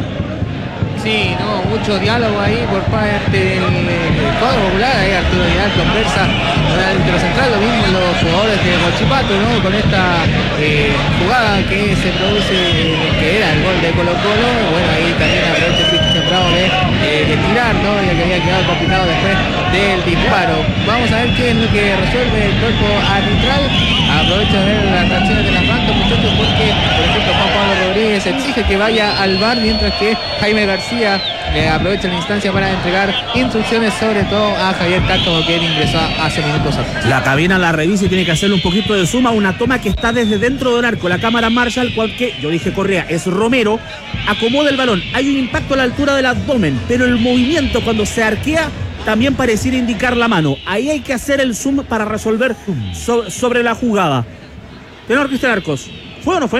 Sí, no, mucho diálogo ahí por parte del cuadro popular. Ahí Arturo Vidal conversa con el árbitro central, lo mismo los jugadores de Huachipato, ¿no? Con esta jugada que se produce, que era el gol de Colo-Colo. Bueno, ahí también aprovecha Cristian Bravo de tirar, ¿no? Ya que había quedado complicado después del disparo. Vamos a ver qué es lo que resuelve el cuerpo arbitral. Aprovecho de ver las reacciones de las bancas, muchachos, porque, por ejemplo, Juan Pablo Rodríguez exige que vaya al VAR, mientras que Jaime García aprovecha la instancia para entregar instrucciones, sobre todo a Javier Cárcamo, que él ingresó hace minutos atrás. La cabina la revisa y tiene que hacerle un poquito de suma. Una toma que está desde dentro del arco. La cámara Marshall, cual que yo dije Correa, es Romero, acomoda el balón. Hay un impacto a la altura del abdomen, pero el movimiento cuando se arquea también pareciera indicar la mano. Ahí hay que hacer el zoom para resolver sobre la jugada. Tenor Cristian Arcos, ¿fue o no fue?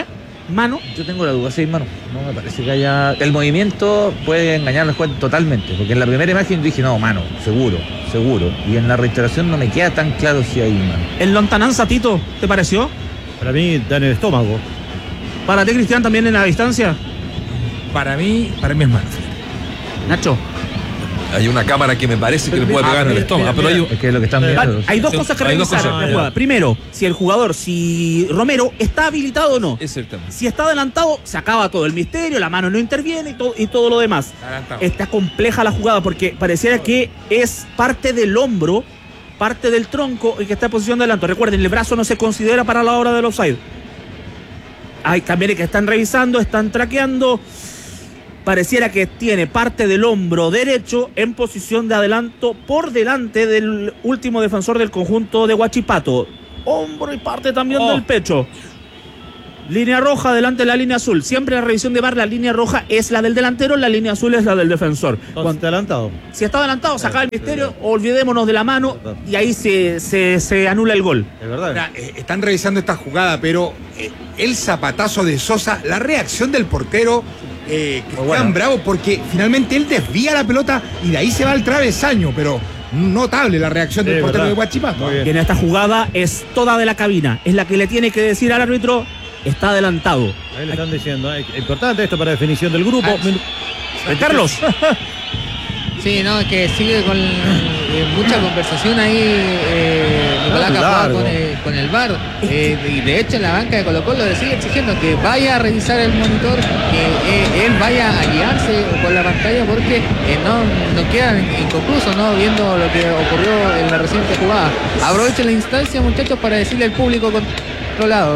¿Mano? Yo tengo la duda, sí, mano. No me parece que haya... El movimiento puede engañar al juez totalmente, porque en la primera imagen dije, no, mano, seguro. Y en la reiteración no me queda tan claro si hay mano. ¿El lontananza, Tito, te pareció? Para mí da en el estómago. ¿Para ti, Cristian, también en la distancia? Para mí es mano. Nacho. Hay una cámara que me parece que le puede pegar en el estómago. Pero es que lo que están viendo. Hay dos cosas que revisar en la jugada. Primero, si Romero está habilitado o no. Es el tema. Si está adelantado, se acaba todo el misterio, la mano no interviene y todo lo demás. Está compleja la jugada porque pareciera que es parte del hombro, parte del tronco y que está en posición de adelanto. Recuerden, el brazo no se considera para la hora del offside. Hay también que están revisando, están traqueando. Pareciera que tiene parte del hombro derecho en posición de adelanto por delante del último defensor del conjunto de Huachipato. Hombro y parte también del pecho. Línea roja delante de la línea azul. Siempre en la revisión de VAR la línea roja es la del delantero, la línea azul es la del defensor. Cuando está adelantado. Si está adelantado, se acaba el misterio, olvidémonos de la mano y ahí se anula el gol. Es verdad. Ahora, están revisando esta jugada, pero el zapatazo de Sosa, la reacción del portero... Cristian Bravo, porque finalmente él desvía la pelota y de ahí se va al travesaño, pero notable la reacción del portero de Huachipato. Y en esta jugada es toda de la cabina, es la que le tiene que decir al árbitro, está adelantado. Ahí le están diciendo, importante esto para definición del grupo. Carlos. Sí, no, que sigue con mucha conversación ahí Nicolás Capua con el VAR. Y de hecho en la banca de Colo-Colo le sigue exigiendo que vaya a revisar el monitor, que él vaya a guiarse con la pantalla porque no queda inconcluso, ¿no? Viendo lo que ocurrió en la reciente jugada. Aprovecho la instancia, muchachos, para decirle al público controlado.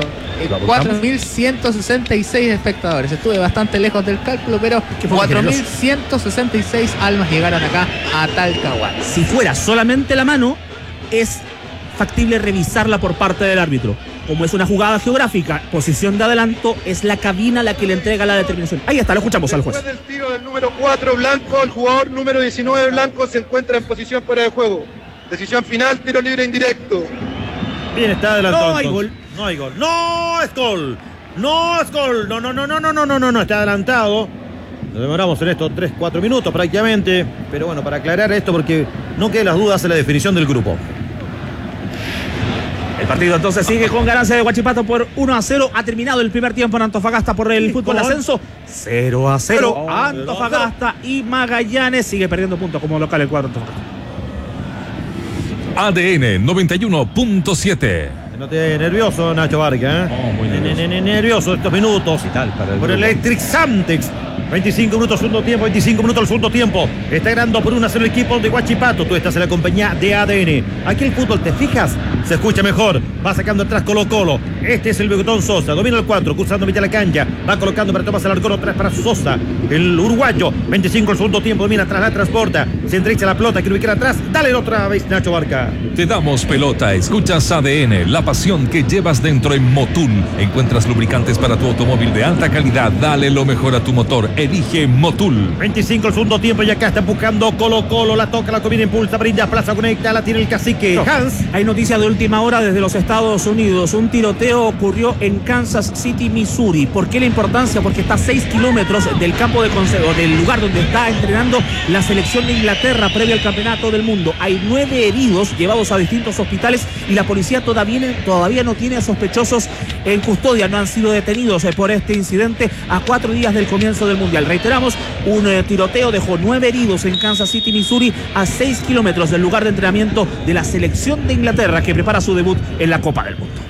4.166 espectadores. Estuve bastante lejos del cálculo, pero 4.166 almas llegaron acá a Talcahuano. Si fuera solamente la mano, es factible revisarla por parte del árbitro. Como es una jugada geográfica, posición de adelanto, es la cabina la que le entrega la determinación. Ahí está, lo escuchamos al juez. Después del tiro del número 4 Blanco, el jugador número 19 Blanco se encuentra en posición fuera de juego. Decisión final, tiro libre indirecto. Bien, está adelantado. No hay gol. No hay gol. No es gol. No es gol. No. Está adelantado. Nos demoramos en estos 3-4 minutos prácticamente. Pero bueno, para aclarar esto, porque no queden las dudas en la definición del grupo. El partido entonces sigue con ganancia de Huachipato por 1-0. Ha terminado el primer tiempo en Antofagasta por el fútbol ascenso. 0-0. Antofagasta y Magallanes sigue perdiendo puntos como local el cuadro Antofagasta. ADN 91.7. No te nervioso, Nacho Vargas. Muy nervioso estos minutos. Por el Electric Samtex. 25 minutos segundo tiempo, 25 minutos al segundo tiempo. Está ganando por 1-0 el equipo de Huachipato. Tú estás en la compañía de ADN. Aquí el fútbol, ¿te fijas? Se escucha mejor. Va sacando atrás Colo-Colo. Este es el Bigotón Sosa. Domina el 4, cruzando mitad de la cancha. Va colocando para Tomás Alarcón, atrás para Sosa. El uruguayo. 25 al segundo tiempo. Domina atrás, la transporta. Se entrecha la pelota. Quiere ubicar atrás. Dale otra vez, Nacho Barca. Te damos pelota. Escuchas ADN. La pasión que llevas dentro en Motul. Encuentras lubricantes para tu automóvil de alta calidad. Dale lo mejor a tu motor. Elige Motul. 25 al segundo tiempo y acá está buscando Colo-Colo. La toca, la combina, impulsa, brinda, plaza, conecta. La tiene el cacique. Hans. Hay noticias de última hora desde los Estados Unidos. Un tiroteo ocurrió en Kansas City, Missouri. ¿Por qué la importancia? Porque está a 6 kilómetros del campo de consejo, del lugar donde está entrenando la selección de Inglaterra previo al campeonato del mundo. Hay 9 heridos llevados a distintos hospitales y la policía todavía no tiene sospechosos en custodia. No han sido detenidos por este incidente a 4 días del comienzo del mundial. Reiteramos, un tiroteo dejó 9 heridos en Kansas City, Missouri, a 6 kilómetros del lugar de entrenamiento de la selección de Inglaterra que prepara su debut en la Copa del Mundo.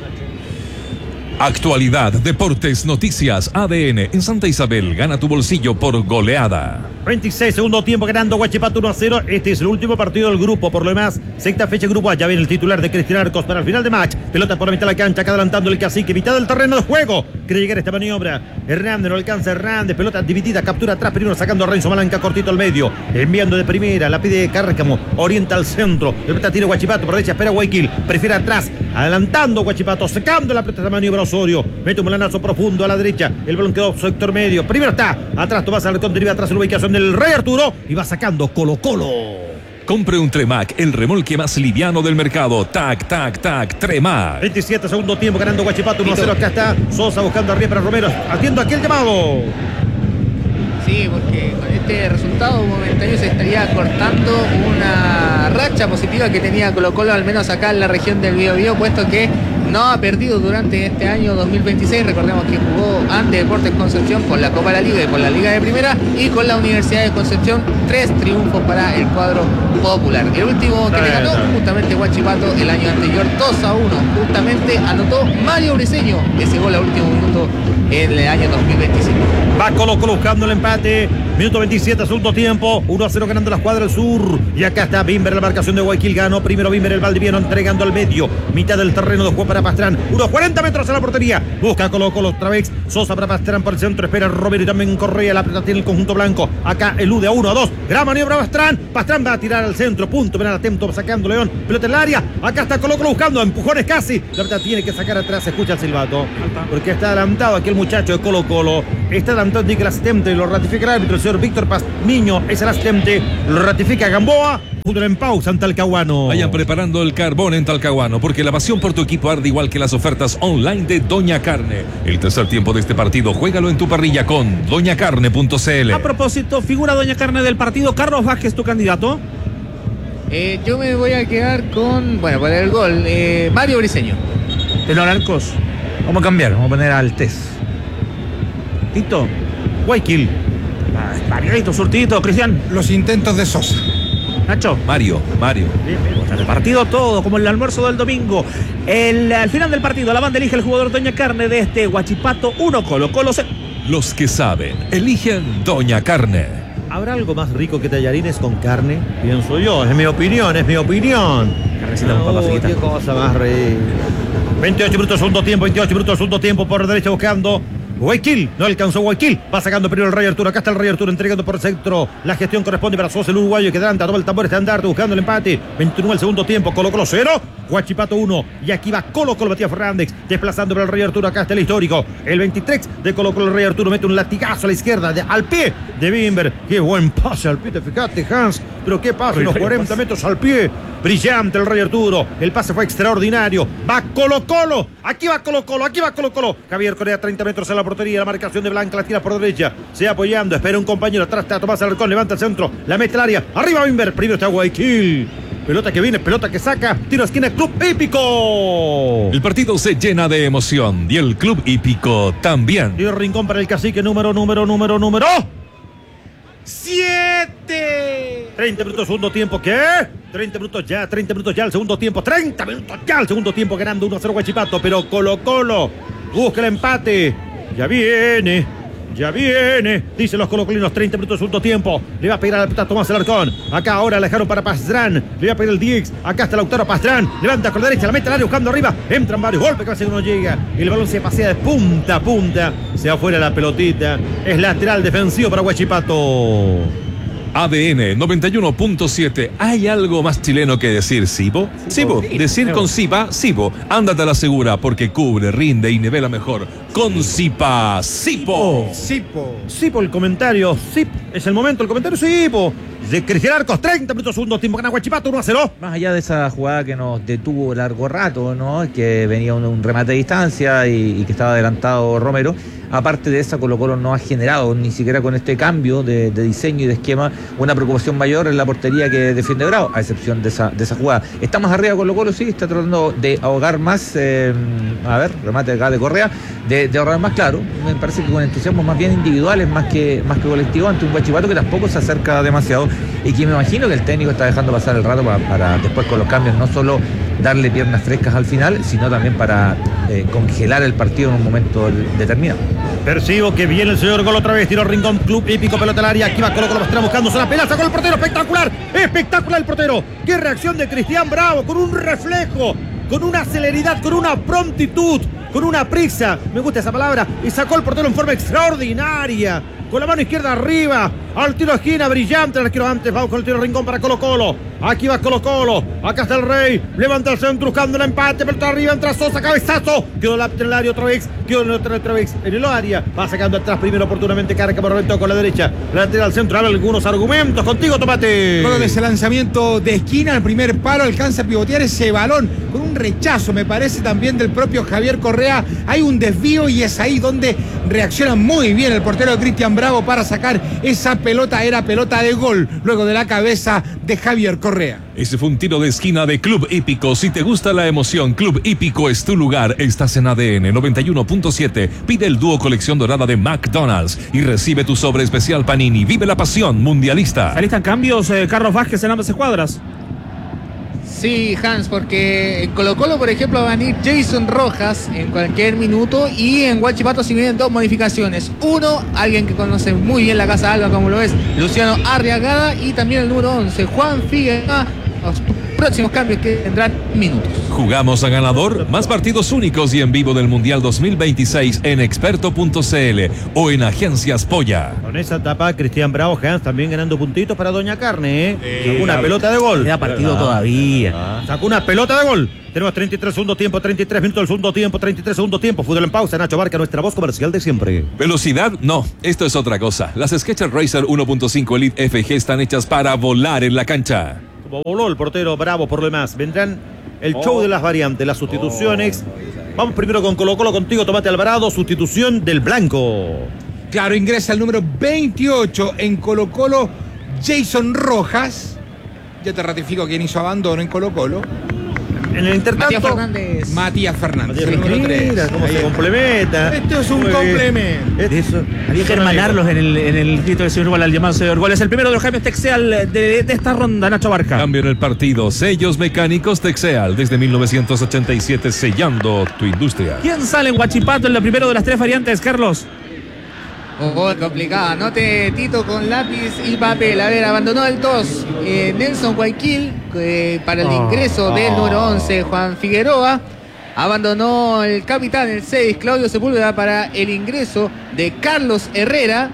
Actualidad, deportes, noticias, ADN. En Santa Isabel, gana tu bolsillo por goleada. 26 segundo tiempo ganando Huachipato 1-0. Este es el último partido del grupo. Por lo demás, sexta fecha grupo A. Ya viene el titular de Cristian Arcos para el final de match. Pelota por la mitad de la cancha, acá adelantando el cacique. Mitad del terreno de juego. Quiere llegar a esta maniobra. Hernández no alcanza. Hernández. Pelota dividida. Captura atrás. Primero sacando a Renzo Malanca cortito al medio. Enviando de primera. La pide Cárcamo. Orienta al centro. Pelota tira Huachipato. Por derecha espera Guayaquil. Prefiere atrás. Adelantando Huachipato. Secando la pelota de maniobra Osorio. Mete un molanazo profundo a la derecha. El balón quedó sector medio. Primero está. Atrás Tomás Alarcón. Deriva atrás en la ubicación del Rey Arturo. Y va sacando Colo-Colo. Compre un Tremac, el remolque más liviano del mercado. Tac, tac, tac, Tremac. 27 segundo tiempo ganando Huachipato 1-0. Acá está Sosa buscando arriba para Romero. Atiendo aquel llamado. Sí, porque con este resultado momentáneo se estaría cortando una racha positiva que tenía Colo-Colo, al menos acá en la región del Biobío, puesto que no ha perdido durante este año 2026. Recordemos que jugó ante Deportes Concepción por la Copa de la Liga y por la Liga de Primera, y con la Universidad de Concepción 3 triunfos para el cuadro popular. El último que le ganó justamente Huachipato el año anterior, 2-1. Justamente anotó Mario Briceño ese gol a último minuto en el año 2025. Va Colo-Colo buscando el empate. Minuto 27, segundo tiempo. 1-0 ganando la escuadra del sur. Y acá está Bimber, la marcación de Guayaquil. Ganó primero Bimber, el Valdiviano entregando al medio. Mitad del terreno de juego para Pastrán. Unos 40 metros a la portería. Busca Colo-Colo otra vez. Sosa para Pastrán por el centro. Espera Romero y también Correa. La pelota tiene el conjunto blanco. Acá elude a 1-2. Gran maniobra Pastrán. Pastrán va a tirar al centro. Punto penal atento sacando León. Pelota en el área. Acá está Colo-Colo buscando. Empujones casi. La pelota tiene que sacar atrás. Se escucha el silbato. Porque está adelantado aquí el muchacho de Colo-Colo. Está adelantado el asistente. Lo ratifica el árbitro. El señor Víctor Pazmiño es el asistente. Lo ratifica Gamboa. Fútbol en pausa en Talcahuano. Vayan preparando el carbón en Talcahuano, porque la pasión por tu equipo arde igual que las ofertas online de Doña Carne. El tercer tiempo de este partido, juégalo en tu parrilla con doñacarne.cl. A propósito, figura Doña Carne del partido. Carlos Vázquez, tu candidato. Yo me voy a quedar con, bueno, por el gol, Mario Briceño. De los Arcos. Vamos a cambiar, vamos a poner al Test. Tito. Guayaquil. Variadito, surtidito, Cristian. Los intentos de Sosa. Nacho. Mario. El partido todo, como el almuerzo del domingo. Al final del partido, la banda elige el jugador Doña Carne de este Huachipato 1, Colo-Colo 0. Los que saben, eligen Doña Carne. ¿Habrá algo más rico que tallarines con carne? Pienso yo, es mi opinión. Carnecita con papas fritas. Qué cosa más rica. 28 minutos segundo tiempo por derecha buscando Guayaquil, no alcanzó Guayaquil, va sacando primero el Rey Arturo, acá está el Rey Arturo entregando por centro, la gestión corresponde para Sosa, el uruguayo que adelanta, toma el tambor estandarte buscando el empate, 21 el segundo tiempo, Colo-Colo 0, Huachipato 1, y aquí va Colo-Colo, Matías Fernández, desplazando para el Rey Arturo, acá está el histórico, el 23 de Colo-Colo, el Rey Arturo mete un latigazo a la izquierda, al pie de Bimber, qué buen pase al pie, te fijaste Hans, pero qué pase, unos 40 metros al pie, brillante el Rey Arturo, el pase fue extraordinario, va Colo-Colo, aquí va Colo-Colo, Javier Correa 30 metros a la portería, la marcación de Blanca, la tira por derecha, se apoyando, espera un compañero, atrás está Tomás Alarcón, levanta el centro, la mete al área, arriba Bimber, primero está Guayaquil, pelota que viene, pelota que saca, tiro a esquina, Club Hípico. El partido se llena de emoción y el Club Hípico también. Tiro rincón para el cacique número 7. 30 minutos segundo tiempo, ¿qué? 30 minutos ya el segundo tiempo, 30 minutos ya el segundo tiempo, ganando 1-0 Huachipato, pero Colo-Colo busca el empate, ya viene, dicen los colocolinos, 30 minutos segundo tiempo, le va a pegar a la pelota Tomás Alarcón, acá ahora la dejaron para Pastrán, le va a pegar el Dix, acá está Lautaro Pastrán, levanta con la derecha, la mete al área buscando arriba, entran varios golpes, casi no llega, el balón se pasea de punta a punta, se afuera la pelotita, es lateral defensivo para Huachipato. ADN 91.7. ¿Hay algo más chileno que decir Sibo? Sibo. Decir con Sipa, Sibo. Ándate a la segura porque cubre, rinde y nivela mejor. Con Sipa, Sipo. Sipo, el comentario. Sip, es el momento, el comentario Sipo. De Cristian Arcos, 30 minutos segundo tiempo, gana Huachipato 1-0. Más allá de esa jugada que nos detuvo largo rato, ¿no? Que venía un remate de distancia y que estaba adelantado Romero. Aparte de esa, Colo-Colo no ha generado, ni siquiera con este cambio de diseño y de esquema, una preocupación mayor en la portería que defiende Bravo, a excepción de esa jugada. Está más arriba Colo-Colo, sí, está tratando de ahogar más, remate acá de Correa, de ahorrar más, claro. Me parece que con entusiasmo más bien individuales, más que colectivo, ante un Huachipato que tampoco se acerca demasiado y que me imagino que el técnico está dejando pasar el rato para después con los cambios no solo darle piernas frescas al final, sino también para congelar el partido en un momento determinado. Percibo que viene el señor gol otra vez, tiro rincón, Club Hípico, pelota al área, aquí va Colo-Colo Pastrán buscando una pelota, sacó el portero, espectacular el portero, qué reacción de Cristian Bravo, con un reflejo, con una celeridad, con una prontitud, con una prisa, me gusta esa palabra, y sacó el portero en forma extraordinaria, con la mano izquierda arriba, al tiro de esquina, brillante el arquero antes, vamos con el tiro de rincón para Colo Colo, aquí va Colo Colo, acá está el Rey, levanta el centro buscando el empate, pelota arriba, entra Sosa, cabezazo, quedó en el área otra vez, en el área, va sacando atrás primero oportunamente, carga por reventó con la derecha, lateral al centro, habla algunos argumentos, contigo Tomate. Luego de ese lanzamiento de esquina, el primer palo alcanza a pivotear ese balón con un rechazo, me parece también del propio Javier Correa, hay un desvío y es ahí donde reacciona muy bien el portero Cristian Bravo para sacar esa pelota, era pelota de gol, luego de la cabeza de Javier Correa. Ese fue un tiro de esquina de Club Hípico. Si te gusta la emoción, Club Hípico es tu lugar. Estás en ADN 91.7. Pide el dúo colección dorada de McDonald's y recibe tu sobre especial Panini. Vive la pasión mundialista. ¿Alistan cambios, Carlos Vázquez, en ambas escuadras? Sí, Hans, porque en Colo Colo, por ejemplo, va a venir Jason Rojas en cualquier minuto, y en Huachipato si vienen dos modificaciones. Uno, alguien que conoce muy bien la Casa Alba, como lo es Luciano Arriagada, y también el número 11, Juan Figueroa. Los próximos cambios que tendrán minutos. Jugamos a ganador, más partidos únicos y en vivo del Mundial 2026 en experto.cl o en Agencias Polla. Con esa etapa, Cristian Bravo, Hans también ganando puntitos para Doña Carne, Sacó una pelota de gol. Queda partido todavía. Sacó una pelota de gol. Tenemos 33 segundo tiempo, 33 minutos del segundo tiempo, 33 segundo tiempo. Fútbol en pausa. Nacho Barca, nuestra voz comercial de siempre. ¿Velocidad? No, esto es otra cosa. Las Skechers Racer 1.5 Elite FG están hechas para volar en la cancha. Como voló el portero Bravo por lo demás. Vendrán el show de las variantes, las sustituciones. Vamos primero con Colo Colo, contigo Tomate Alvarado, sustitución del blanco. Claro, ingresa el número 28 en Colo Colo, Jason Rojas. Ya te ratifico quién hizo abandono en Colo Colo. En el intertanto, Matías Fernández. Mira cómo se complementa. Esto es un complemento. Eso. Había que hermanarlos en el grito del señor Gol al llamado señor Gol. Es el primero de los cambios Texeal de esta ronda, Nacho Barca. Cambio en el partido. Sellos mecánicos Texeal desde 1987, sellando tu industria. ¿Quién sale en Huachipato en la primera de las tres variantes, Carlos? Complicado. Anote Tito con lápiz y papel. A ver, abandonó el 2 Nelson Guayquil para el ingreso del número 11 Juan Figueroa. Abandonó el capitán, el 6 Claudio Sepúlveda, para el ingreso de Carlos Herrera.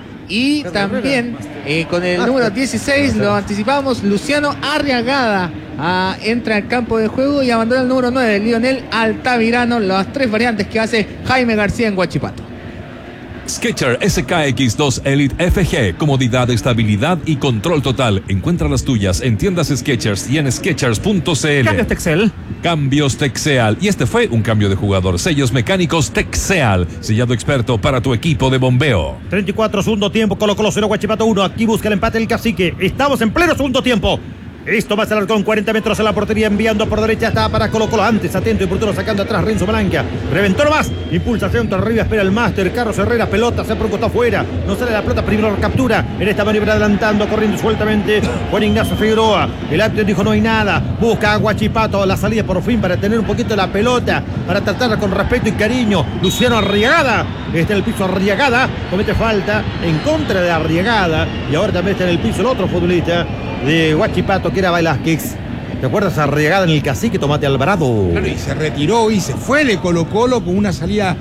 Y también con el número 16, lo anticipamos, Luciano Arriagada entra al campo de juego y abandona el número 9 Lionel Altamirano. Las tres variantes que hace Jaime García en Huachipato. Skechers SKX2 Elite FG, comodidad, estabilidad y control total. Encuentra las tuyas en tiendas Skechers y en Skechers.cl. Cambios Texeal. Cambios Texeal. Y este fue un cambio de jugador. Sellos mecánicos Texeal, sellado experto para tu equipo de bombeo. 34 segundo tiempo, Colo Colo 0, Huachipato 1. Aquí busca el empate el Cacique. Estamos en pleno segundo tiempo. Esto va a ser con 40 metros a la portería, enviando por derecha, está para Colo Colo, antes atento y oportuno, sacando atrás Renzo Blanca, reventó nomás, impulsa centro arriba, espera el máster, Carlos Herrera, pelota, se preocupó afuera, no sale la pelota, primero captura, en esta maniobra adelantando, corriendo sueltamente, Juan Ignacio Figueroa, el árbitro dijo no hay nada, busca a Huachipato la salida por fin para tener un poquito la pelota, para tratarla con respeto y cariño, Luciano Arriagada, está en el piso Arriagada, comete falta en contra de Arriagada, y ahora también está en el piso el otro futbolista de Huachipato, que era Velázquez. ¿Te acuerdas? Arriagada en el Cacique, Tomate Alvarado. Claro, y se retiró y se fue de Colo Colo con una salida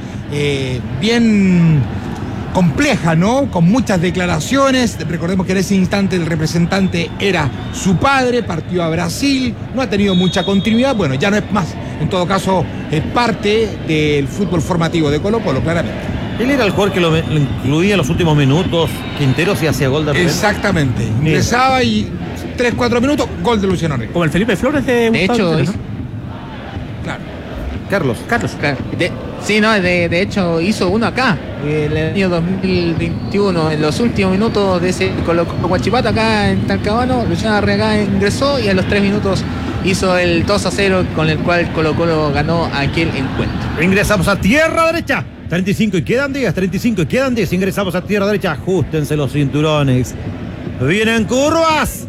bien compleja, ¿no? Con muchas declaraciones. Recordemos que en ese instante el representante era su padre, partió a Brasil, no ha tenido mucha continuidad. Bueno, ya no es más. En todo caso, es parte del fútbol formativo de Colo Colo, claramente. Él era el jugador que lo incluía en los últimos minutos. Quintero se hacía gol de repente. Exactamente. Ingresaba y 3-4 minutos, gol de Luciano Arriagada. Como el Felipe Flores de hecho, ¿no? Claro. Carlos. Claro. De hecho hizo uno acá el año 2021, en los últimos minutos de ese Colo Colo Huachipato acá en Talcahuano. Luciano Arriagada ingresó y a los 3 minutos hizo el 2-0 con el cual Colo Colo ganó aquel encuentro. Ingresamos a tierra derecha. 35 y quedan 10, 35 y quedan 10. Ingresamos a tierra derecha. Ajustense los cinturones. Vienen curvas.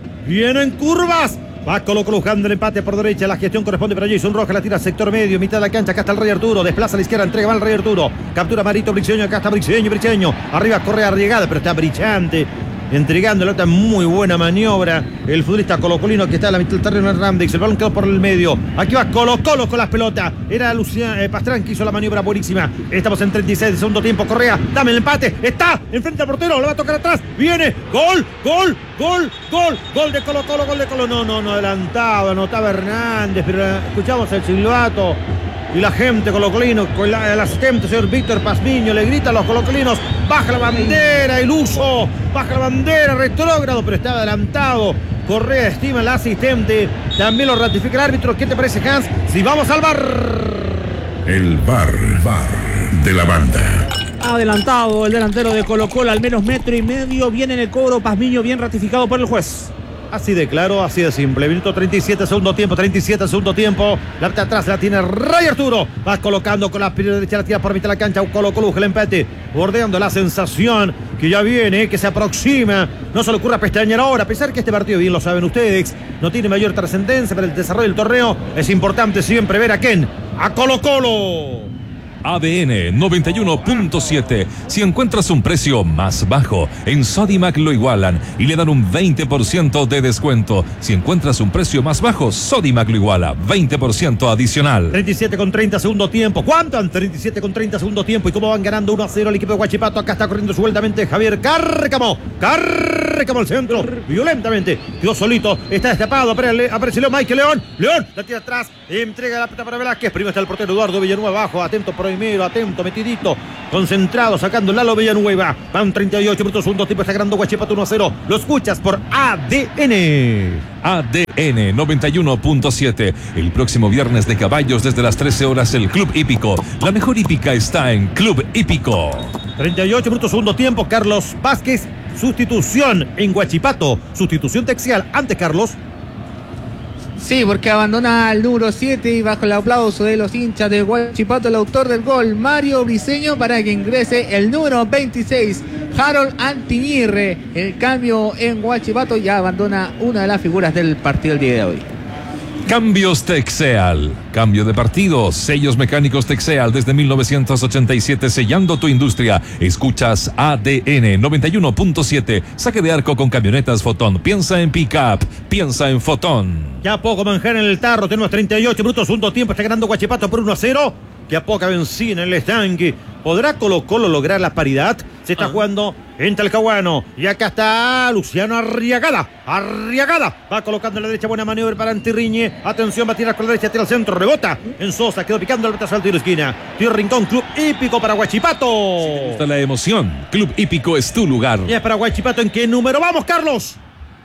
Va Colo Colo buscando el empate por derecha. La gestión corresponde para Jason Rojas. La tira sector medio, mitad de la cancha. Acá está el Rey Arturo. Desplaza a la izquierda, entrega mal el Rey Arturo. Captura Marito Briceño. Acá está Briceño. Arriba corre Arriagada, pero está brillante entregando la otra muy buena maniobra. El futbolista colocolino que está en la mitad del terreno, Hernández. El balón quedó por el medio. Aquí va Colo-Colo con las pelotas. Era Pastrán que hizo la maniobra buenísima. Estamos en 36 de segundo tiempo. Correa, dame el empate. Está enfrente al portero. Le va a tocar atrás. Viene. Gol de Colo-Colo. Gol de Colo. No, adelantado. Anotaba Hernández. Pero escuchamos el silbato. Y la gente colocolino, con el asistente, señor Víctor Pazmiño, le grita a los colocolinos: baja la bandera, iluso, baja la bandera, retrógrado, pero estaba adelantado. Correa estima el asistente, también lo ratifica el árbitro. ¿Qué te parece, Hans? Si vamos al VAR. El VAR de la banda. Adelantado el delantero de Colo-Colo, al menos 1,5 metros. Viene en el cobro Pazmiño, bien ratificado por el juez. Así de claro, así de simple. Minuto 37, segundo tiempo. La parte atrás la tiene Ray Arturo. Va colocando con la pierna derecha, la tira por mitad de la cancha. Colo-Colo, el empate. Bordeando la sensación que ya viene, que se aproxima. No se le ocurra pestañear ahora. A pesar que este partido, bien lo saben ustedes, no tiene mayor trascendencia para el desarrollo del torneo. Es importante siempre ver a quién. A Colo-Colo. ADN 91.7. Si encuentras un precio más bajo, en Sodimac lo igualan y le dan un 20% de descuento. Si encuentras un precio más bajo, Sodimac lo iguala, 20% adicional. 37,30 segundo tiempo. ¿Cuánto? 37,30 segundo tiempo. ¿Y cómo van ganando 1-0 el equipo de Huachipato? Acá está corriendo sueltamente Javier Cárcamo al centro, violentamente. Quedó solito, está destapado. Aparece Michael León. La tira atrás. Entrega la pelota para Velázquez. Primero está el portero Eduardo Villanueva abajo. Atento primero, atento, metidito, concentrado, sacando Lalo Villanueva. Van 38 minutos, segundo tiempo, está ganando Huachipato 1-0. Lo escuchas por ADN. ADN 91.7. El próximo viernes de caballos desde las 13 horas el Club Hípico. La mejor hípica está en Club Hípico. 38 minutos, segundo tiempo. Carlos Vázquez, sustitución en Huachipato. Sustitución Texial. Antes, Carlos. Sí, porque abandona al número 7 y bajo el aplauso de los hinchas de Huachipato, el autor del gol, Mario Briceño, para que ingrese el número 26, Harold Antiñirre. El cambio en Huachipato, ya abandona una de las figuras del partido el día de hoy. Cambios Texeal. Cambio de partido. Sellos mecánicos Texeal desde 1987, sellando tu industria. Escuchas ADN 91.7. Saque de arco con camionetas Fotón. Piensa en pick-up. Piensa en Fotón. Ya poco manjar en el tarro. Tenemos 38 minutos, segundo tiempo. Está ganando Huachipato por 1-0. Que a poca benzina en el estanque. ¿Podrá Colo-Colo lograr la paridad? Se está jugando en Talcahuano. Y acá está Luciano Arriagada. Va colocando en la derecha. Buena maniobra para Antirriñe. Atención, va a tirar con la derecha. Tira al centro. Rebota en Sosa. Quedó picando el batazo al tiro esquina. Tiro Rincón. Club Hípico para Huachipato. Si te gusta la emoción, Club Hípico es tu lugar. Y es para Huachipato. ¿En qué número vamos, Carlos?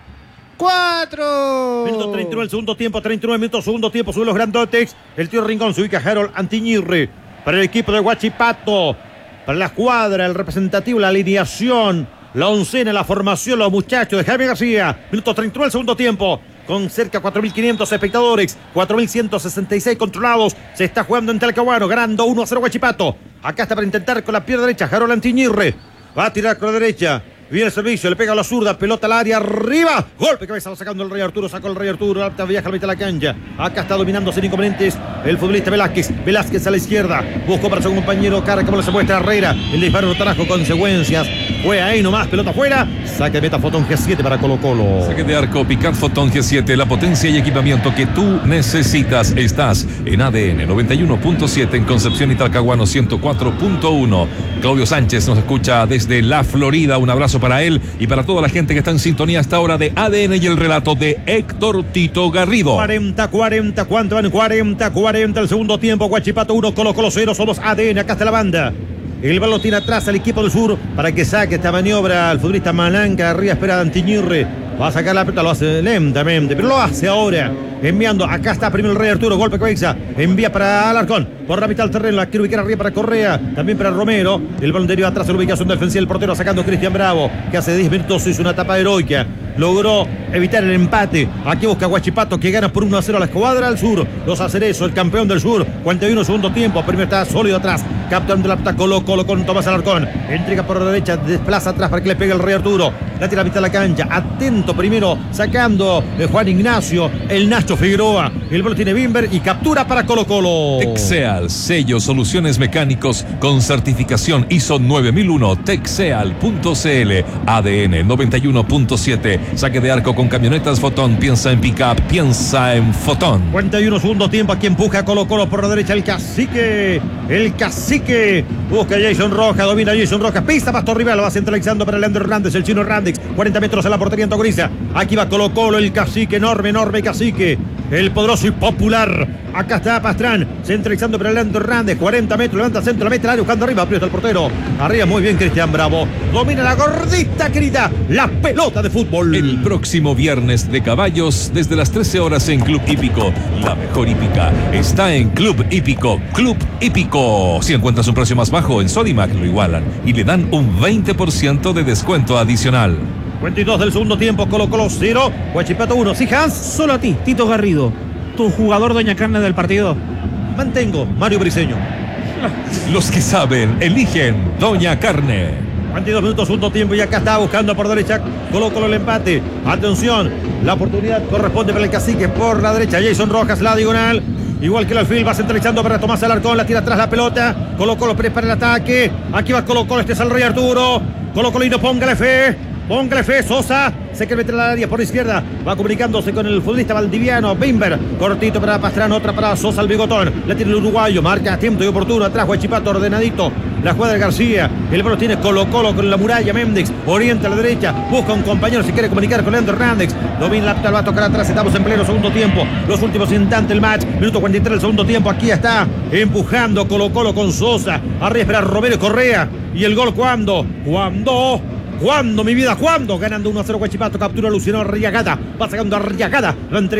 4. Minuto 39 el segundo tiempo. 39 minutos segundo tiempo. Sube los grandotes. El tío Rincón se ubica Harold Antiñirre para el equipo de Huachipato. Para la escuadra, el representativo, la alineación, la oncena, la formación, los muchachos de Jaime García. Minuto 39 el segundo tiempo. Con cerca de 4.500 espectadores, 4.166 controlados. Se está jugando en Talcahuano, ganando 1-0 Huachipato. Acá está para intentar con la pierna derecha Harold Antiñirre. Va a tirar con la derecha. Viene el servicio, le pega a la zurda, pelota al área, arriba, golpe que va sacando el Rey Arturo, sacó el Rey Arturo, alta viaja a la mitad de la cancha. Acá está dominando sin inconvenientes el futbolista Velázquez a la izquierda, buscó para su compañero Cárcamo, se muestra Herrera, el disparo no trajo consecuencias, fue ahí nomás, pelota afuera, saque de meta Fotón G7 para Colo-Colo. Saque de arco, Picard Fotón G7, la potencia y equipamiento que tú necesitas. Estás en ADN 91.7 en Concepción y Talcahuano 104.1. Claudio Sánchez nos escucha desde la Florida, un abrazo para él y para toda la gente que está en sintonía hasta ahora de ADN y el relato de Héctor Tito Garrido. 40, ¿cuánto van? 40 el segundo tiempo. Huachipato 1, Colo-Colo 0, somos ADN, acá está la banda. El balón tiene atrás al equipo del sur para que saque esta maniobra al futbolista Malanca. Arriba espera a Antiñirre. Va a sacar la pelota, lo hace lentamente, pero lo hace ahora. Enviando, acá está primero el Rey Arturo, golpe cabeza. Envía para Alarcón, por la mitad del terreno, la quiere ubicar arriba para Correa. También para Romero. El balón deriva atrás en la ubicación defensiva. El portero sacando Cristian Bravo, que hace 10 minutos hizo una etapa heroica. Logró evitar el empate. Aquí busca Huachipato, que gana por 1-0 a la escuadra al sur. Los Acerezo, el campeón del sur. 41 segundo tiempo. Primero está sólido atrás. Capitán de la pelota Colo-Colo con Tomás Alarcón. Entrega por la derecha, desplaza atrás para que le pegue el Rey Arturo. la tira a mitad de la cancha, atento primero, sacando de Juan Ignacio, el Nacho Figueroa, el balón tiene Bimber y captura para Colo Colo. Texeal, sello soluciones mecánicos con certificación ISO 9001, texeal.cl, ADN 91.7, saque de arco con camionetas Fotón, piensa en pick-up, piensa en Fotón. 41 segundo tiempo, aquí empuja Colo Colo por la derecha, el cacique, busca a Jason Rojas, domina Jason Rojas, pisa Pastor Rival, lo va centralizando para Leandro Hernández, el chino Hernández, 40 metros en la portería Antogoriza, aquí va Colo Colo, el cacique, enorme cacique, el poderoso y popular, acá está Pastrán, centralizando para Leandro Hernández, 40 metros, levanta centro, la mete al área, buscando arriba, aprieta el portero, arriba muy bien Cristian Bravo, domina la gordita querida, la pelota de fútbol. El próximo viernes de caballos, desde las 13 horas en Club Hípico, la mejor hípica está en Club Hípico. Club Hípico, si encuentras un precio más bajo en Sodimac lo igualan y le dan un 20% de descuento adicional. 22 del segundo tiempo, Colo Colo 0, Huachipato 1, sí Hans. Solo a ti, Tito Garrido, tu jugador Doña Carne del partido. Mantengo, Mario Briseño. Los que saben, eligen Doña Carne. 22 minutos, segundo tiempo y acá está buscando por derecha Colo Colo el empate. Atención, la oportunidad corresponde para el cacique por la derecha, Jason Rojas, la diagonal. Igual que el alfil, va centralizando para Tomás Alarcón, la tira atrás la pelota. Colo Colo prepara el ataque. Aquí va Colo Colo, este es el Rey Arturo. Colo Colino, póngale fe, Sosa, se quiere meter al área por izquierda, va comunicándose con el futbolista valdiviano, Bimber, cortito para Pastrán, otra para Sosa, el bigotón, la tiene el uruguayo, marca a tiempo y oportuno, atrás Huachipato ordenadito, la jugada de García, el balón tiene Colo Colo con la muralla, Méndez, orienta a la derecha, busca un compañero, si quiere comunicar con Leandro Hernández, domina la pelota, va a tocar atrás, estamos en pleno segundo tiempo, los últimos instantes del match, minuto 43 del segundo tiempo, aquí está, empujando Colo Colo con Sosa, arriba espera Romero Correa, y el gol ¿cuándo? ¿Cuándo, mi vida? ¿Cuándo? Ganando 1-0 Huachipato, captura Luciano Arriagada, va sacando Arriagada, lo entrega